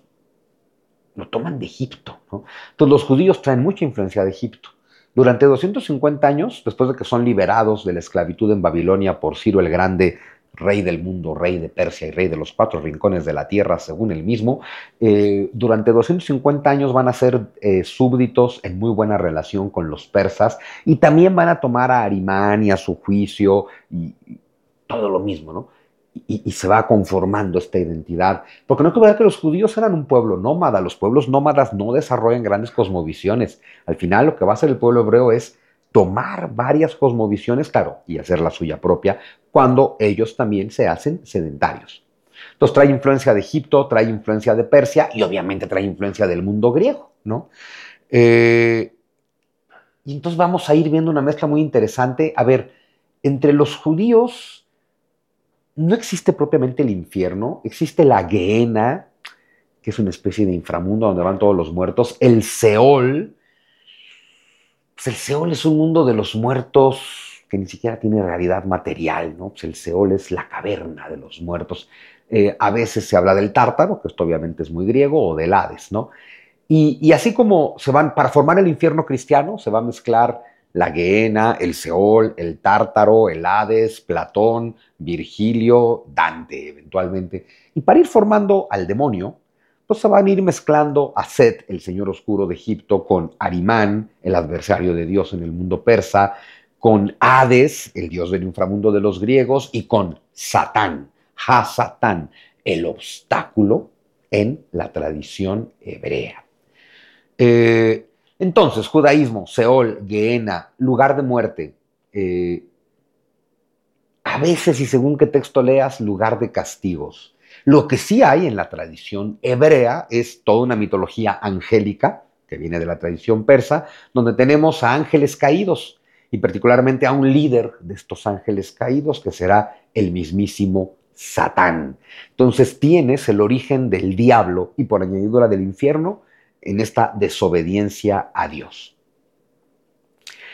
lo toman de Egipto, ¿no? Entonces los judíos traen mucha influencia de Egipto. Durante doscientos cincuenta años, después de que son liberados de la esclavitud en Babilonia por Ciro el Grande, rey del mundo, rey de Persia y rey de los cuatro rincones de la tierra, según él mismo, eh, durante doscientos cincuenta años van a ser eh, súbditos en muy buena relación con los persas y también van a tomar a Arimán y a su juicio y, y todo lo mismo, ¿no? Y, y se va conformando esta identidad. Porque no hay que ver que los judíos eran un pueblo nómada. Los pueblos nómadas no desarrollan grandes cosmovisiones. Al final lo que va a hacer el pueblo hebreo es tomar varias cosmovisiones, claro, y hacer la suya propia, cuando ellos también se hacen sedentarios. Entonces trae influencia de Egipto, trae influencia de Persia y obviamente trae influencia del mundo griego, ¿no? Eh, y entonces vamos a ir viendo una mezcla muy interesante. A ver, entre los judíos no existe propiamente el infierno, existe la Gehenna, que es una especie de inframundo donde van todos los muertos, el Seol. Pues el Seol es un mundo de los muertos que ni siquiera tiene realidad material, ¿no? Pues el Seol es la caverna de los muertos. Eh, a veces se habla del Tártaro, que esto obviamente es muy griego, o del Hades, ¿no? Y, y así como se van, para formar el infierno cristiano, se va a mezclar la Gehenna, el Seol, el Tártaro, el Hades, Platón, Virgilio, Dante eventualmente. Y para ir formando al demonio, pues se van a ir mezclando a Set, el señor oscuro de Egipto, con Arimán, el adversario de Dios en el mundo persa, con Hades, el dios del inframundo de los griegos, y con Satán, Ha-Satán, el obstáculo en la tradición hebrea. Eh, entonces, judaísmo, Seol, Gehenna, lugar de muerte, eh, a veces, y según qué texto leas, lugar de castigos. Lo que sí hay en la tradición hebrea es toda una mitología angélica, que viene de la tradición persa, donde tenemos a ángeles caídos, y particularmente a un líder de estos ángeles caídos, que será el mismísimo Satán. Entonces tienes el origen del diablo y por añadidura del infierno en esta desobediencia a Dios.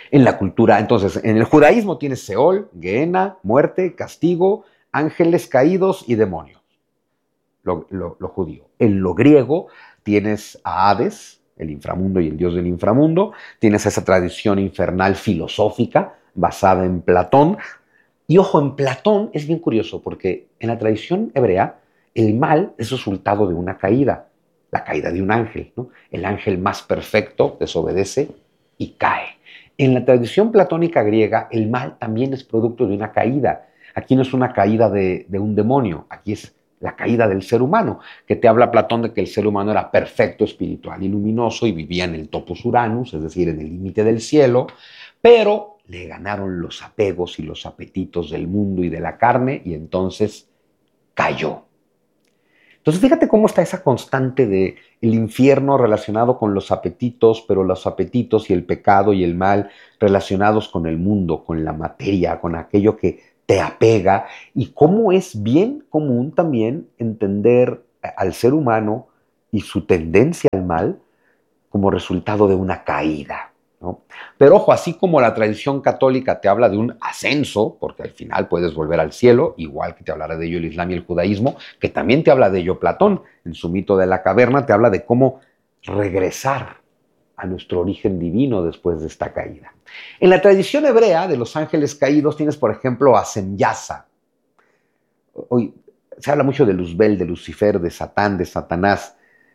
En la cultura, entonces, en el judaísmo tienes Seol, Gehenna, muerte, castigo, ángeles caídos y demonios, lo, lo, lo judío. En lo griego tienes a Hades, el inframundo y el dios del inframundo, tienes esa tradición infernal filosófica basada en Platón. Y ojo, en Platón es bien curioso porque en la tradición hebrea el mal es resultado de una caída, la caída de un ángel, ¿no? El ángel más perfecto desobedece y cae. En la tradición platónica griega, el mal también es producto de una caída. Aquí no es una caída de, de un demonio, aquí es la caída del ser humano, que te habla Platón de que el ser humano era perfecto, espiritual y luminoso y vivía en el topos Uranus, es decir, en el límite del cielo, pero le ganaron los apegos y los apetitos del mundo y de la carne y entonces cayó. Entonces fíjate cómo está esa constante de el infierno relacionado con los apetitos, pero los apetitos y el pecado y el mal relacionados con el mundo, con la materia, con aquello que te apega, y cómo es bien común también entender al ser humano y su tendencia al mal como resultado de una caída, ¿no? Pero ojo, así como la tradición católica te habla de un ascenso, porque al final puedes volver al cielo, igual que te hablará de ello el Islam y el judaísmo, que también te habla de ello Platón, en su mito de la caverna te habla de cómo regresar a nuestro origen divino después de esta caída. En la tradición hebrea de los ángeles caídos tienes, por ejemplo, a Semyasa. Hoy se habla mucho de Luzbel, de Lucifer, de Satán, de Satanás.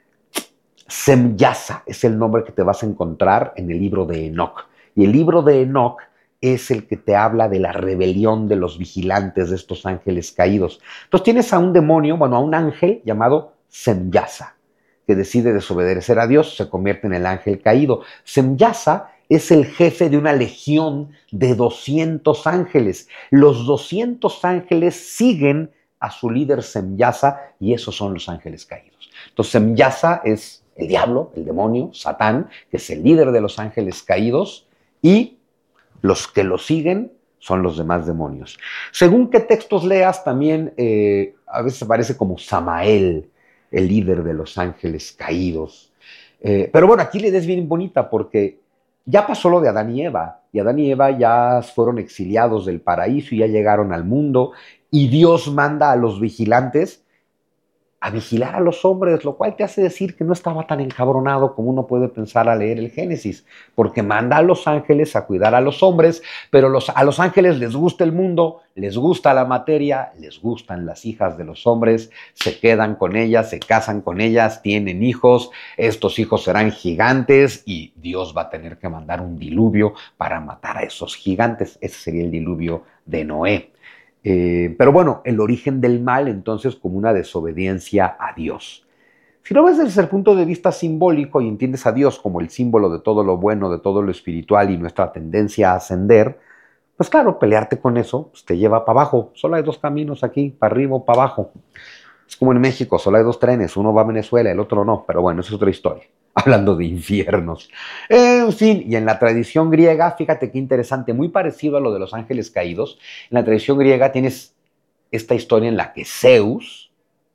Semyasa es el nombre que te vas a encontrar en el libro de Enoc. Y el libro de Enoc es el que te habla de la rebelión de los vigilantes de estos ángeles caídos. Entonces tienes a un demonio, bueno, a un ángel llamado Semyasa, que decide desobedecer a Dios, se convierte en el ángel caído. Semyasa es el jefe de una legión de doscientos ángeles. Los doscientos ángeles siguen a su líder Semyasa y esos son los ángeles caídos. Entonces Semyasa es el diablo, el demonio, Satán, que es el líder de los ángeles caídos, y los que lo siguen son los demás demonios. Según qué textos leas, también eh, a veces aparece como Samael, el líder de los ángeles caídos. Eh, pero bueno, aquí la idea es bien bonita porque ya pasó lo de Adán y Eva, y Adán y Eva ya fueron exiliados del paraíso y ya llegaron al mundo, y Dios manda a los vigilantes a vigilar a los hombres, lo cual te hace decir que no estaba tan encabronado como uno puede pensar al leer el Génesis, porque manda a los ángeles a cuidar a los hombres, pero los, a los ángeles les gusta el mundo, les gusta la materia, les gustan las hijas de los hombres, se quedan con ellas, se casan con ellas, tienen hijos, estos hijos serán gigantes y Dios va a tener que mandar un diluvio para matar a esos gigantes. Ese sería el diluvio de Noé. Eh, pero bueno, el origen del mal entonces como una desobediencia a Dios. Si lo ves desde el punto de vista simbólico y entiendes a Dios como el símbolo de todo lo bueno, de todo lo espiritual y nuestra tendencia a ascender, pues claro, pelearte con eso pues te lleva para abajo. Solo hay dos caminos aquí, para arriba o para abajo. Es como en México, solo hay dos trenes, uno va a Venezuela, el otro no, pero bueno, esa es otra historia. Hablando de infiernos. En fin, y en la tradición griega, fíjate qué interesante, muy parecido a lo de los ángeles caídos, en la tradición griega tienes esta historia en la que Zeus,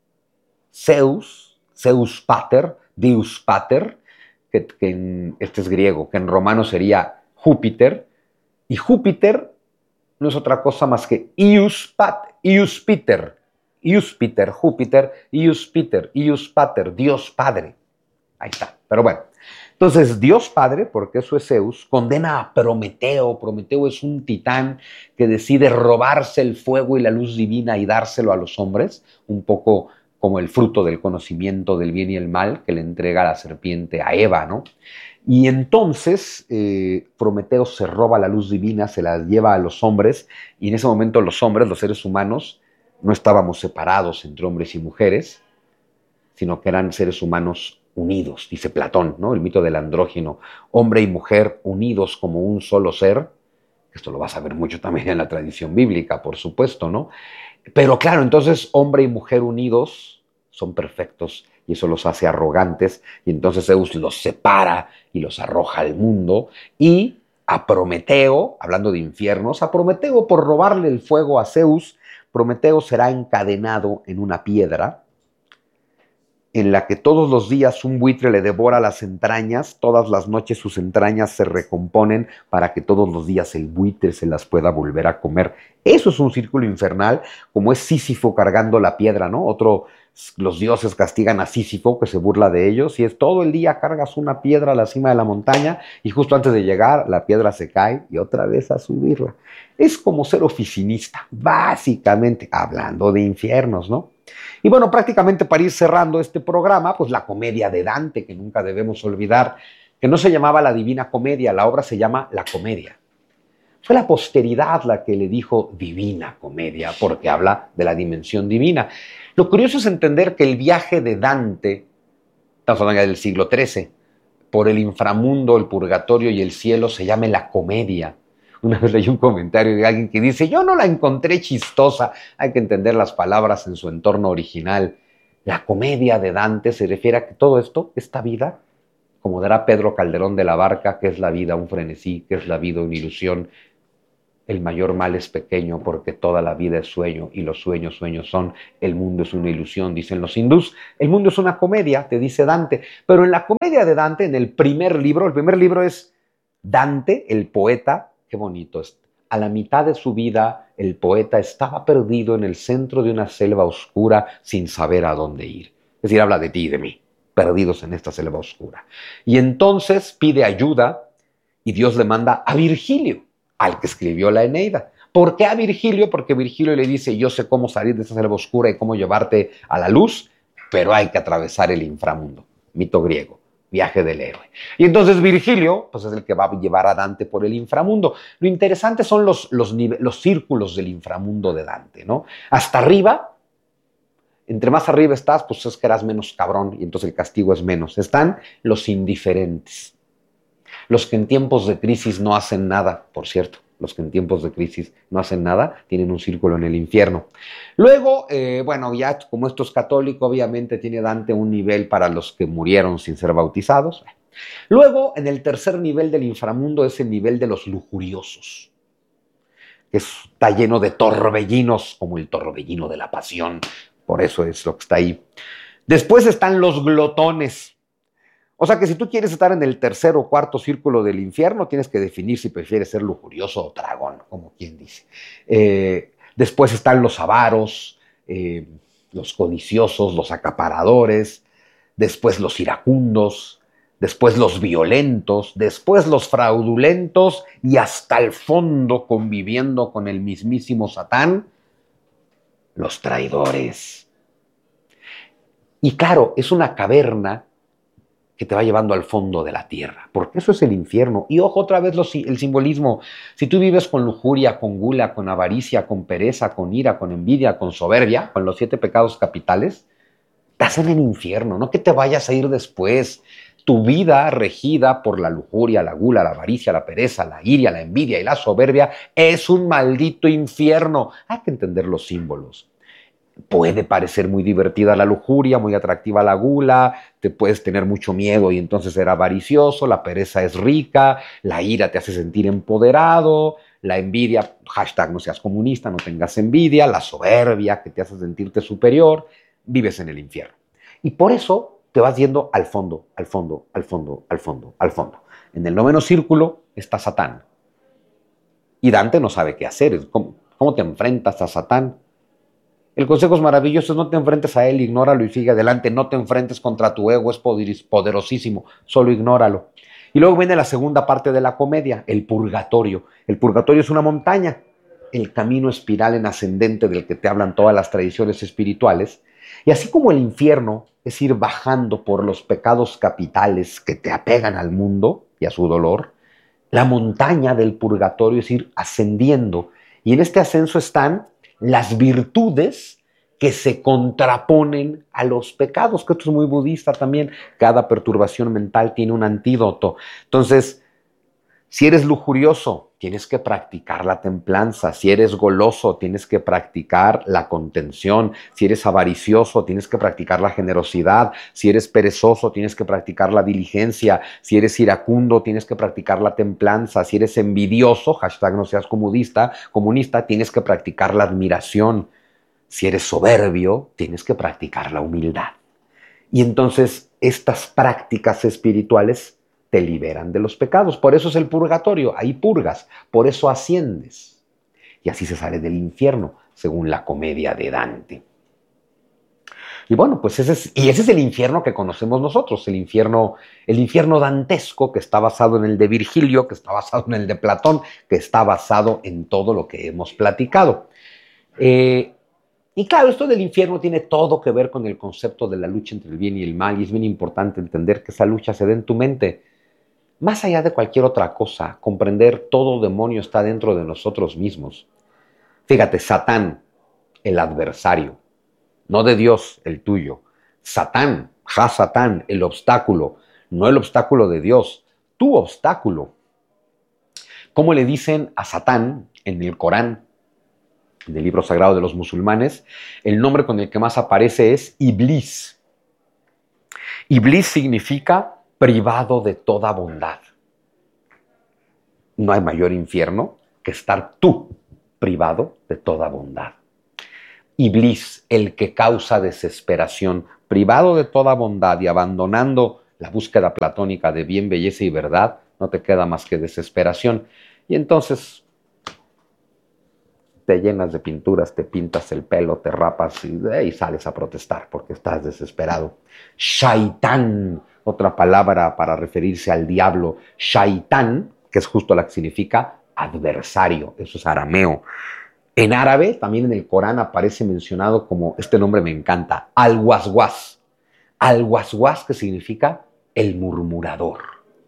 Zeus, Zeus Pater, Deus Pater, que, que en, este es griego, que en romano sería Júpiter, y Júpiter no es otra cosa más que Ius Pater, Ius Peter, Ius Peter, Júpiter, Ius Peter, Ius Pater, Dios Padre. Ahí está. Pero bueno, entonces Dios Padre, porque eso es Zeus, condena a Prometeo. Prometeo es un titán que decide robarse el fuego y la luz divina y dárselo a los hombres, un poco como el fruto del conocimiento del bien y el mal que le entrega la serpiente a Eva, ¿no? Y entonces eh, Prometeo se roba la luz divina, se la lleva a los hombres, y en ese momento los hombres, los seres humanos, no estábamos separados entre hombres y mujeres, sino que eran seres humanos unidos, dice Platón, ¿no? El mito del andrógino, hombre y mujer unidos como un solo ser. Esto lo vas a ver mucho también en la tradición bíblica, por supuesto, ¿no? Pero claro, entonces hombre y mujer unidos son perfectos y eso los hace arrogantes y entonces Zeus los separa y los arroja al mundo y a Prometeo, hablando de infiernos, a Prometeo por robarle el fuego a Zeus, Prometeo será encadenado en una piedra en la que todos los días un buitre le devora las entrañas, todas las noches sus entrañas se recomponen para que todos los días el buitre se las pueda volver a comer. Eso es un círculo infernal, como es Sísifo cargando la piedra, ¿no? Otro, los dioses castigan a Sísifo, que se burla de ellos, y es todo el día cargas una piedra a la cima de la montaña y justo antes de llegar la piedra se cae y otra vez a subirla. Es como ser oficinista, básicamente, hablando de infiernos, ¿no? Y bueno, prácticamente para ir cerrando este programa, pues la comedia de Dante, que nunca debemos olvidar, que no se llamaba la Divina Comedia, la obra se llama La Comedia. Fue la posteridad la que le dijo Divina Comedia, porque habla de la dimensión divina. Lo curioso es entender que el viaje de Dante, estamos hablando ya del siglo trece, por el inframundo, el purgatorio y el cielo, se llama la comedia. Una vez leí un comentario de alguien que dice, yo no la encontré chistosa. Hay que entender las palabras en su entorno original. La comedia de Dante se refiere a que todo esto, esta vida, como dirá Pedro Calderón de la Barca, que es la vida un frenesí, que es la vida una ilusión, el mayor mal es pequeño porque toda la vida es sueño y los sueños sueños son, el mundo es una ilusión, dicen los hindús. El mundo es una comedia, te dice Dante. Pero en la comedia de Dante, en el primer libro, el primer libro es Dante, el poeta. Qué bonito es. A la mitad de su vida, el poeta estaba perdido en el centro de una selva oscura sin saber a dónde ir. Es decir, habla de ti y de mí, perdidos en esta selva oscura. Y entonces pide ayuda y Dios le manda a Virgilio, al que escribió la Eneida. ¿Por qué a Virgilio? Porque Virgilio le dice, yo sé cómo salir de esta selva oscura y cómo llevarte a la luz, pero hay que atravesar el inframundo. Mito griego. Viaje del héroe. Y entonces Virgilio, pues es el que va a llevar a Dante por el inframundo. Lo interesante son los, los, los círculos del inframundo de Dante, ¿no? Hasta arriba, entre más arriba estás, pues es que eras menos cabrón y entonces el castigo es menos. Están los indiferentes. Los que en tiempos de crisis no hacen nada, por cierto. Los que en tiempos de crisis no hacen nada, tienen un círculo en el infierno. Luego, eh, bueno, ya como esto es católico, obviamente tiene Dante un nivel para los que murieron sin ser bautizados. Luego, en el tercer nivel del inframundo es el nivel de los lujuriosos, que está lleno de torbellinos, como el torbellino de la pasión. Por eso es lo que está ahí. Después están los glotones. O sea que si tú quieres estar en el tercer o cuarto círculo del infierno, tienes que definir si prefieres ser lujurioso o dragón, como quien dice. Eh, después están los avaros, eh, los codiciosos, los acaparadores, después los iracundos, después los violentos, después los fraudulentos y hasta el fondo, conviviendo con el mismísimo Satán, los traidores. Y claro, es una caverna que te va llevando al fondo de la tierra, porque eso es el infierno. Y ojo, otra vez los, el simbolismo. Si tú vives con lujuria, con gula, con avaricia, con pereza, con ira, con envidia, con soberbia, con los siete pecados capitales, estás en el infierno, no que te vayas a ir después. Tu vida regida por la lujuria, la gula, la avaricia, la pereza, la ira, la envidia y la soberbia es un maldito infierno. Hay que entender los símbolos. Puede parecer muy divertida la lujuria, muy atractiva la gula, te puedes tener mucho miedo y entonces ser avaricioso, la pereza es rica, la ira te hace sentir empoderado, la envidia, hashtag no seas comunista, no tengas envidia, la soberbia que te hace sentirte superior, vives en el infierno. Y por eso te vas yendo al fondo, al fondo, al fondo, al fondo, al fondo. En el noveno círculo está Satán. Y Dante no sabe qué hacer, ¿cómo, cómo te enfrentas a Satán? El consejo es maravilloso, no te enfrentes a él, ignóralo y sigue adelante, no te enfrentes contra tu ego, es poderosísimo, solo ignóralo. Y luego viene la segunda parte de la comedia, el purgatorio. El purgatorio es una montaña, el camino espiral en ascendente del que te hablan todas las tradiciones espirituales. Y así como el infierno es ir bajando por los pecados capitales que te apegan al mundo y a su dolor, la montaña del purgatorio es ir ascendiendo. Y en este ascenso están las virtudes que se contraponen a los pecados, que esto es muy budista también. Cada perturbación mental tiene un antídoto. Entonces, si eres lujurioso, tienes que practicar la templanza. Si eres goloso, tienes que practicar la contención. Si eres avaricioso, tienes que practicar la generosidad. Si eres perezoso, tienes que practicar la diligencia. Si eres iracundo, tienes que practicar la templanza. Si eres envidioso, hashtag no seas comunista, comunista, tienes que practicar la admiración. Si eres soberbio, tienes que practicar la humildad. Y entonces estas prácticas espirituales te liberan de los pecados. Por eso es el purgatorio, ahí purgas, por eso asciendes. Y así se sale del infierno, según la comedia de Dante. Y bueno, pues ese es, y ese es el infierno que conocemos nosotros, el infierno, el infierno dantesco, que está basado en el de Virgilio, que está basado en el de Platón, que está basado en todo lo que hemos platicado. Eh, y claro, esto del infierno tiene todo que ver con el concepto de la lucha entre el bien y el mal, y es bien importante entender que esa lucha se da en tu mente. Más allá de cualquier otra cosa, comprender todo demonio está dentro de nosotros mismos. Fíjate, Satán, el adversario, no de Dios, el tuyo. Satán, ja Satán, el obstáculo, no el obstáculo de Dios, tu obstáculo. ¿Cómo le dicen a Satán en el Corán, en el libro sagrado de los musulmanes? El nombre con el que más aparece es Iblis. Iblis significa privado de toda bondad. No hay mayor infierno que estar tú privado de toda bondad. Iblis, el que causa desesperación, privado de toda bondad y abandonando la búsqueda platónica de bien, belleza y verdad, no te queda más que desesperación. Y entonces te llenas de pinturas, te pintas el pelo, te rapas y, y sales a protestar porque estás desesperado. Shaitán, otra palabra para referirse al diablo. Shaitán, que es justo la que significa adversario, eso es arameo. En árabe, también en el Corán aparece mencionado como, este nombre me encanta, al-waswas. Al-waswas, que significa el murmurador.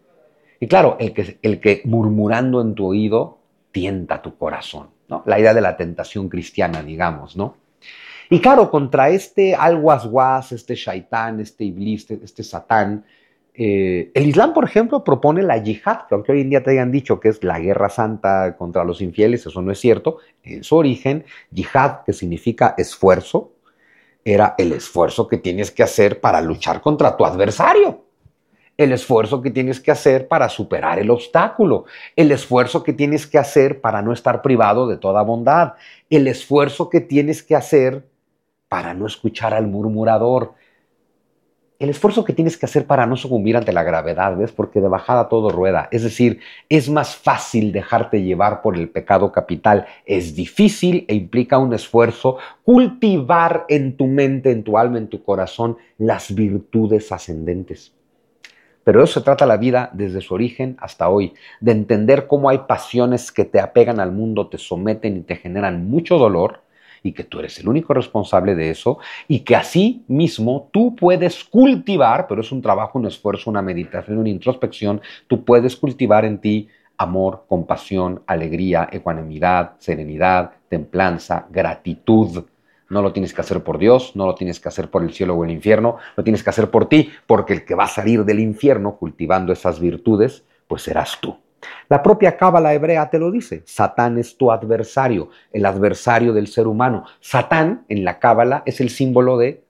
Y claro, el que, el que murmurando en tu oído tienta tu corazón, ¿no? La idea de la tentación cristiana, digamos, ¿no? Y claro, contra este al-waswas, este shaitán, este iblis, este, este satán, Eh, el Islam, por ejemplo, propone la yihad, que aunque hoy en día te hayan dicho que es la guerra santa contra los infieles, eso no es cierto. En su origen, yihad, que significa esfuerzo, era el esfuerzo que tienes que hacer para luchar contra tu adversario, el esfuerzo que tienes que hacer para superar el obstáculo, el esfuerzo que tienes que hacer para no estar privado de toda bondad, el esfuerzo que tienes que hacer para no escuchar al murmurador, el esfuerzo que tienes que hacer para no sucumbir ante la gravedad, ¿ves? Porque de bajada todo rueda. Es decir, es más fácil dejarte llevar por el pecado capital. Es difícil e implica un esfuerzo cultivar en tu mente, en tu alma, en tu corazón, las virtudes ascendentes. Pero de eso se trata la vida desde su origen hasta hoy, de entender cómo hay pasiones que te apegan al mundo, te someten y te generan mucho dolor, y que tú eres el único responsable de eso, y que así mismo tú puedes cultivar, pero es un trabajo, un esfuerzo, una meditación, una introspección, tú puedes cultivar en ti amor, compasión, alegría, ecuanimidad, serenidad, templanza, gratitud. No lo tienes que hacer por Dios, no lo tienes que hacer por el cielo o el infierno, lo tienes que hacer por ti, porque el que va a salir del infierno cultivando esas virtudes, pues serás tú. La propia cábala hebrea te lo dice. Satán es tu adversario, el adversario del ser humano. Satán en la cábala es el símbolo de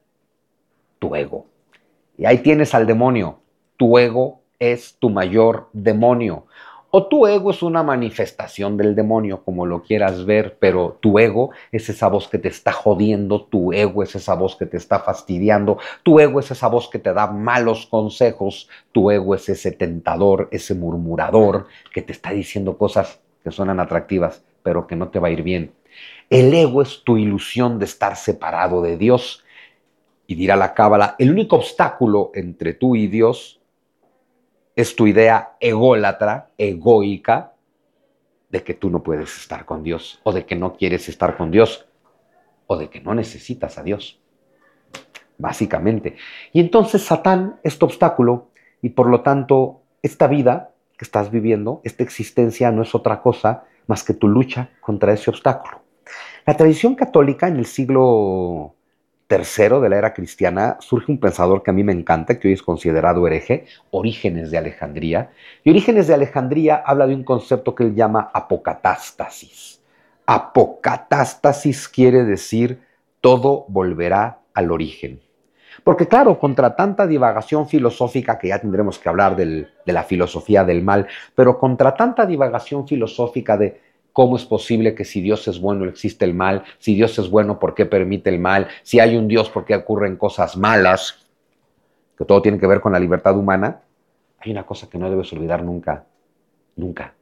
tu ego. Y ahí tienes al demonio. Tu ego es tu mayor demonio. O tu ego es una manifestación del demonio, como lo quieras ver, pero tu ego es esa voz que te está jodiendo, tu ego es esa voz que te está fastidiando, tu ego es esa voz que te da malos consejos, tu ego es ese tentador, ese murmurador que te está diciendo cosas que suenan atractivas, pero que no te va a ir bien. El ego es tu ilusión de estar separado de Dios. Y dirá la cábala, el único obstáculo entre tú y Dios es tu idea ególatra, egoica, de que tú no puedes estar con Dios, o de que no quieres estar con Dios, o de que no necesitas a Dios, básicamente. Y entonces Satán es tu obstáculo, y por lo tanto, esta vida que estás viviendo, esta existencia no es otra cosa más que tu lucha contra ese obstáculo. La tradición católica en el siglo tercero de la era cristiana surge un pensador que a mí me encanta, que hoy es considerado hereje, Orígenes de Alejandría. Y Orígenes de Alejandría habla de un concepto que él llama apocatástasis. Apocatástasis quiere decir todo volverá al origen. Porque claro, contra tanta divagación filosófica, que ya tendremos que hablar del, de la filosofía del mal, pero contra tanta divagación filosófica de ¿cómo es posible que si Dios es bueno existe el mal? Si Dios es bueno, ¿por qué permite el mal? Si hay un Dios, ¿por qué ocurren cosas malas? que todo tiene que ver con la libertad humana, hay una cosa que no debes olvidar nunca, nunca.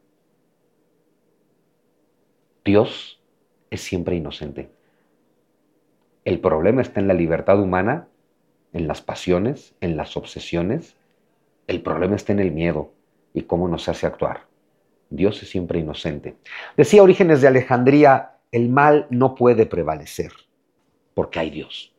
Dios es siempre inocente. El problema está en la libertad humana, en las pasiones, en las obsesiones. El problema está en el miedo y cómo nos hace actuar. Dios es siempre inocente. Decía Orígenes de Alejandría, el mal no puede prevalecer porque hay Dios.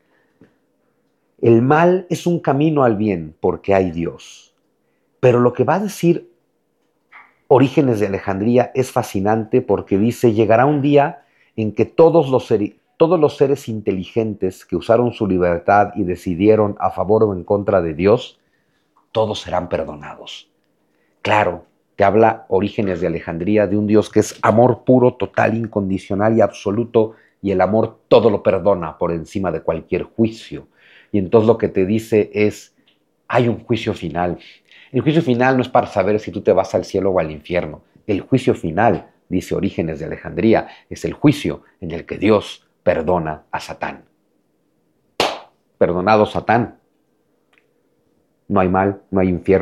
El mal es un camino al bien porque hay Dios. Pero lo que va a decir Orígenes de Alejandría es fascinante porque dice, llegará un día en que todos los, ser, todos los seres inteligentes que usaron su libertad y decidieron a favor o en contra de Dios, todos serán perdonados. Claro, te habla Orígenes de Alejandría de un Dios que es amor puro, total, incondicional y absoluto, y el amor todo lo perdona por encima de cualquier juicio. Y entonces lo que te dice es, hay un juicio final. El juicio final no es para saber si tú te vas al cielo o al infierno. El juicio final, dice Orígenes de Alejandría, es el juicio en el que Dios perdona a Satán. Perdonado Satán, no hay mal, no hay infierno.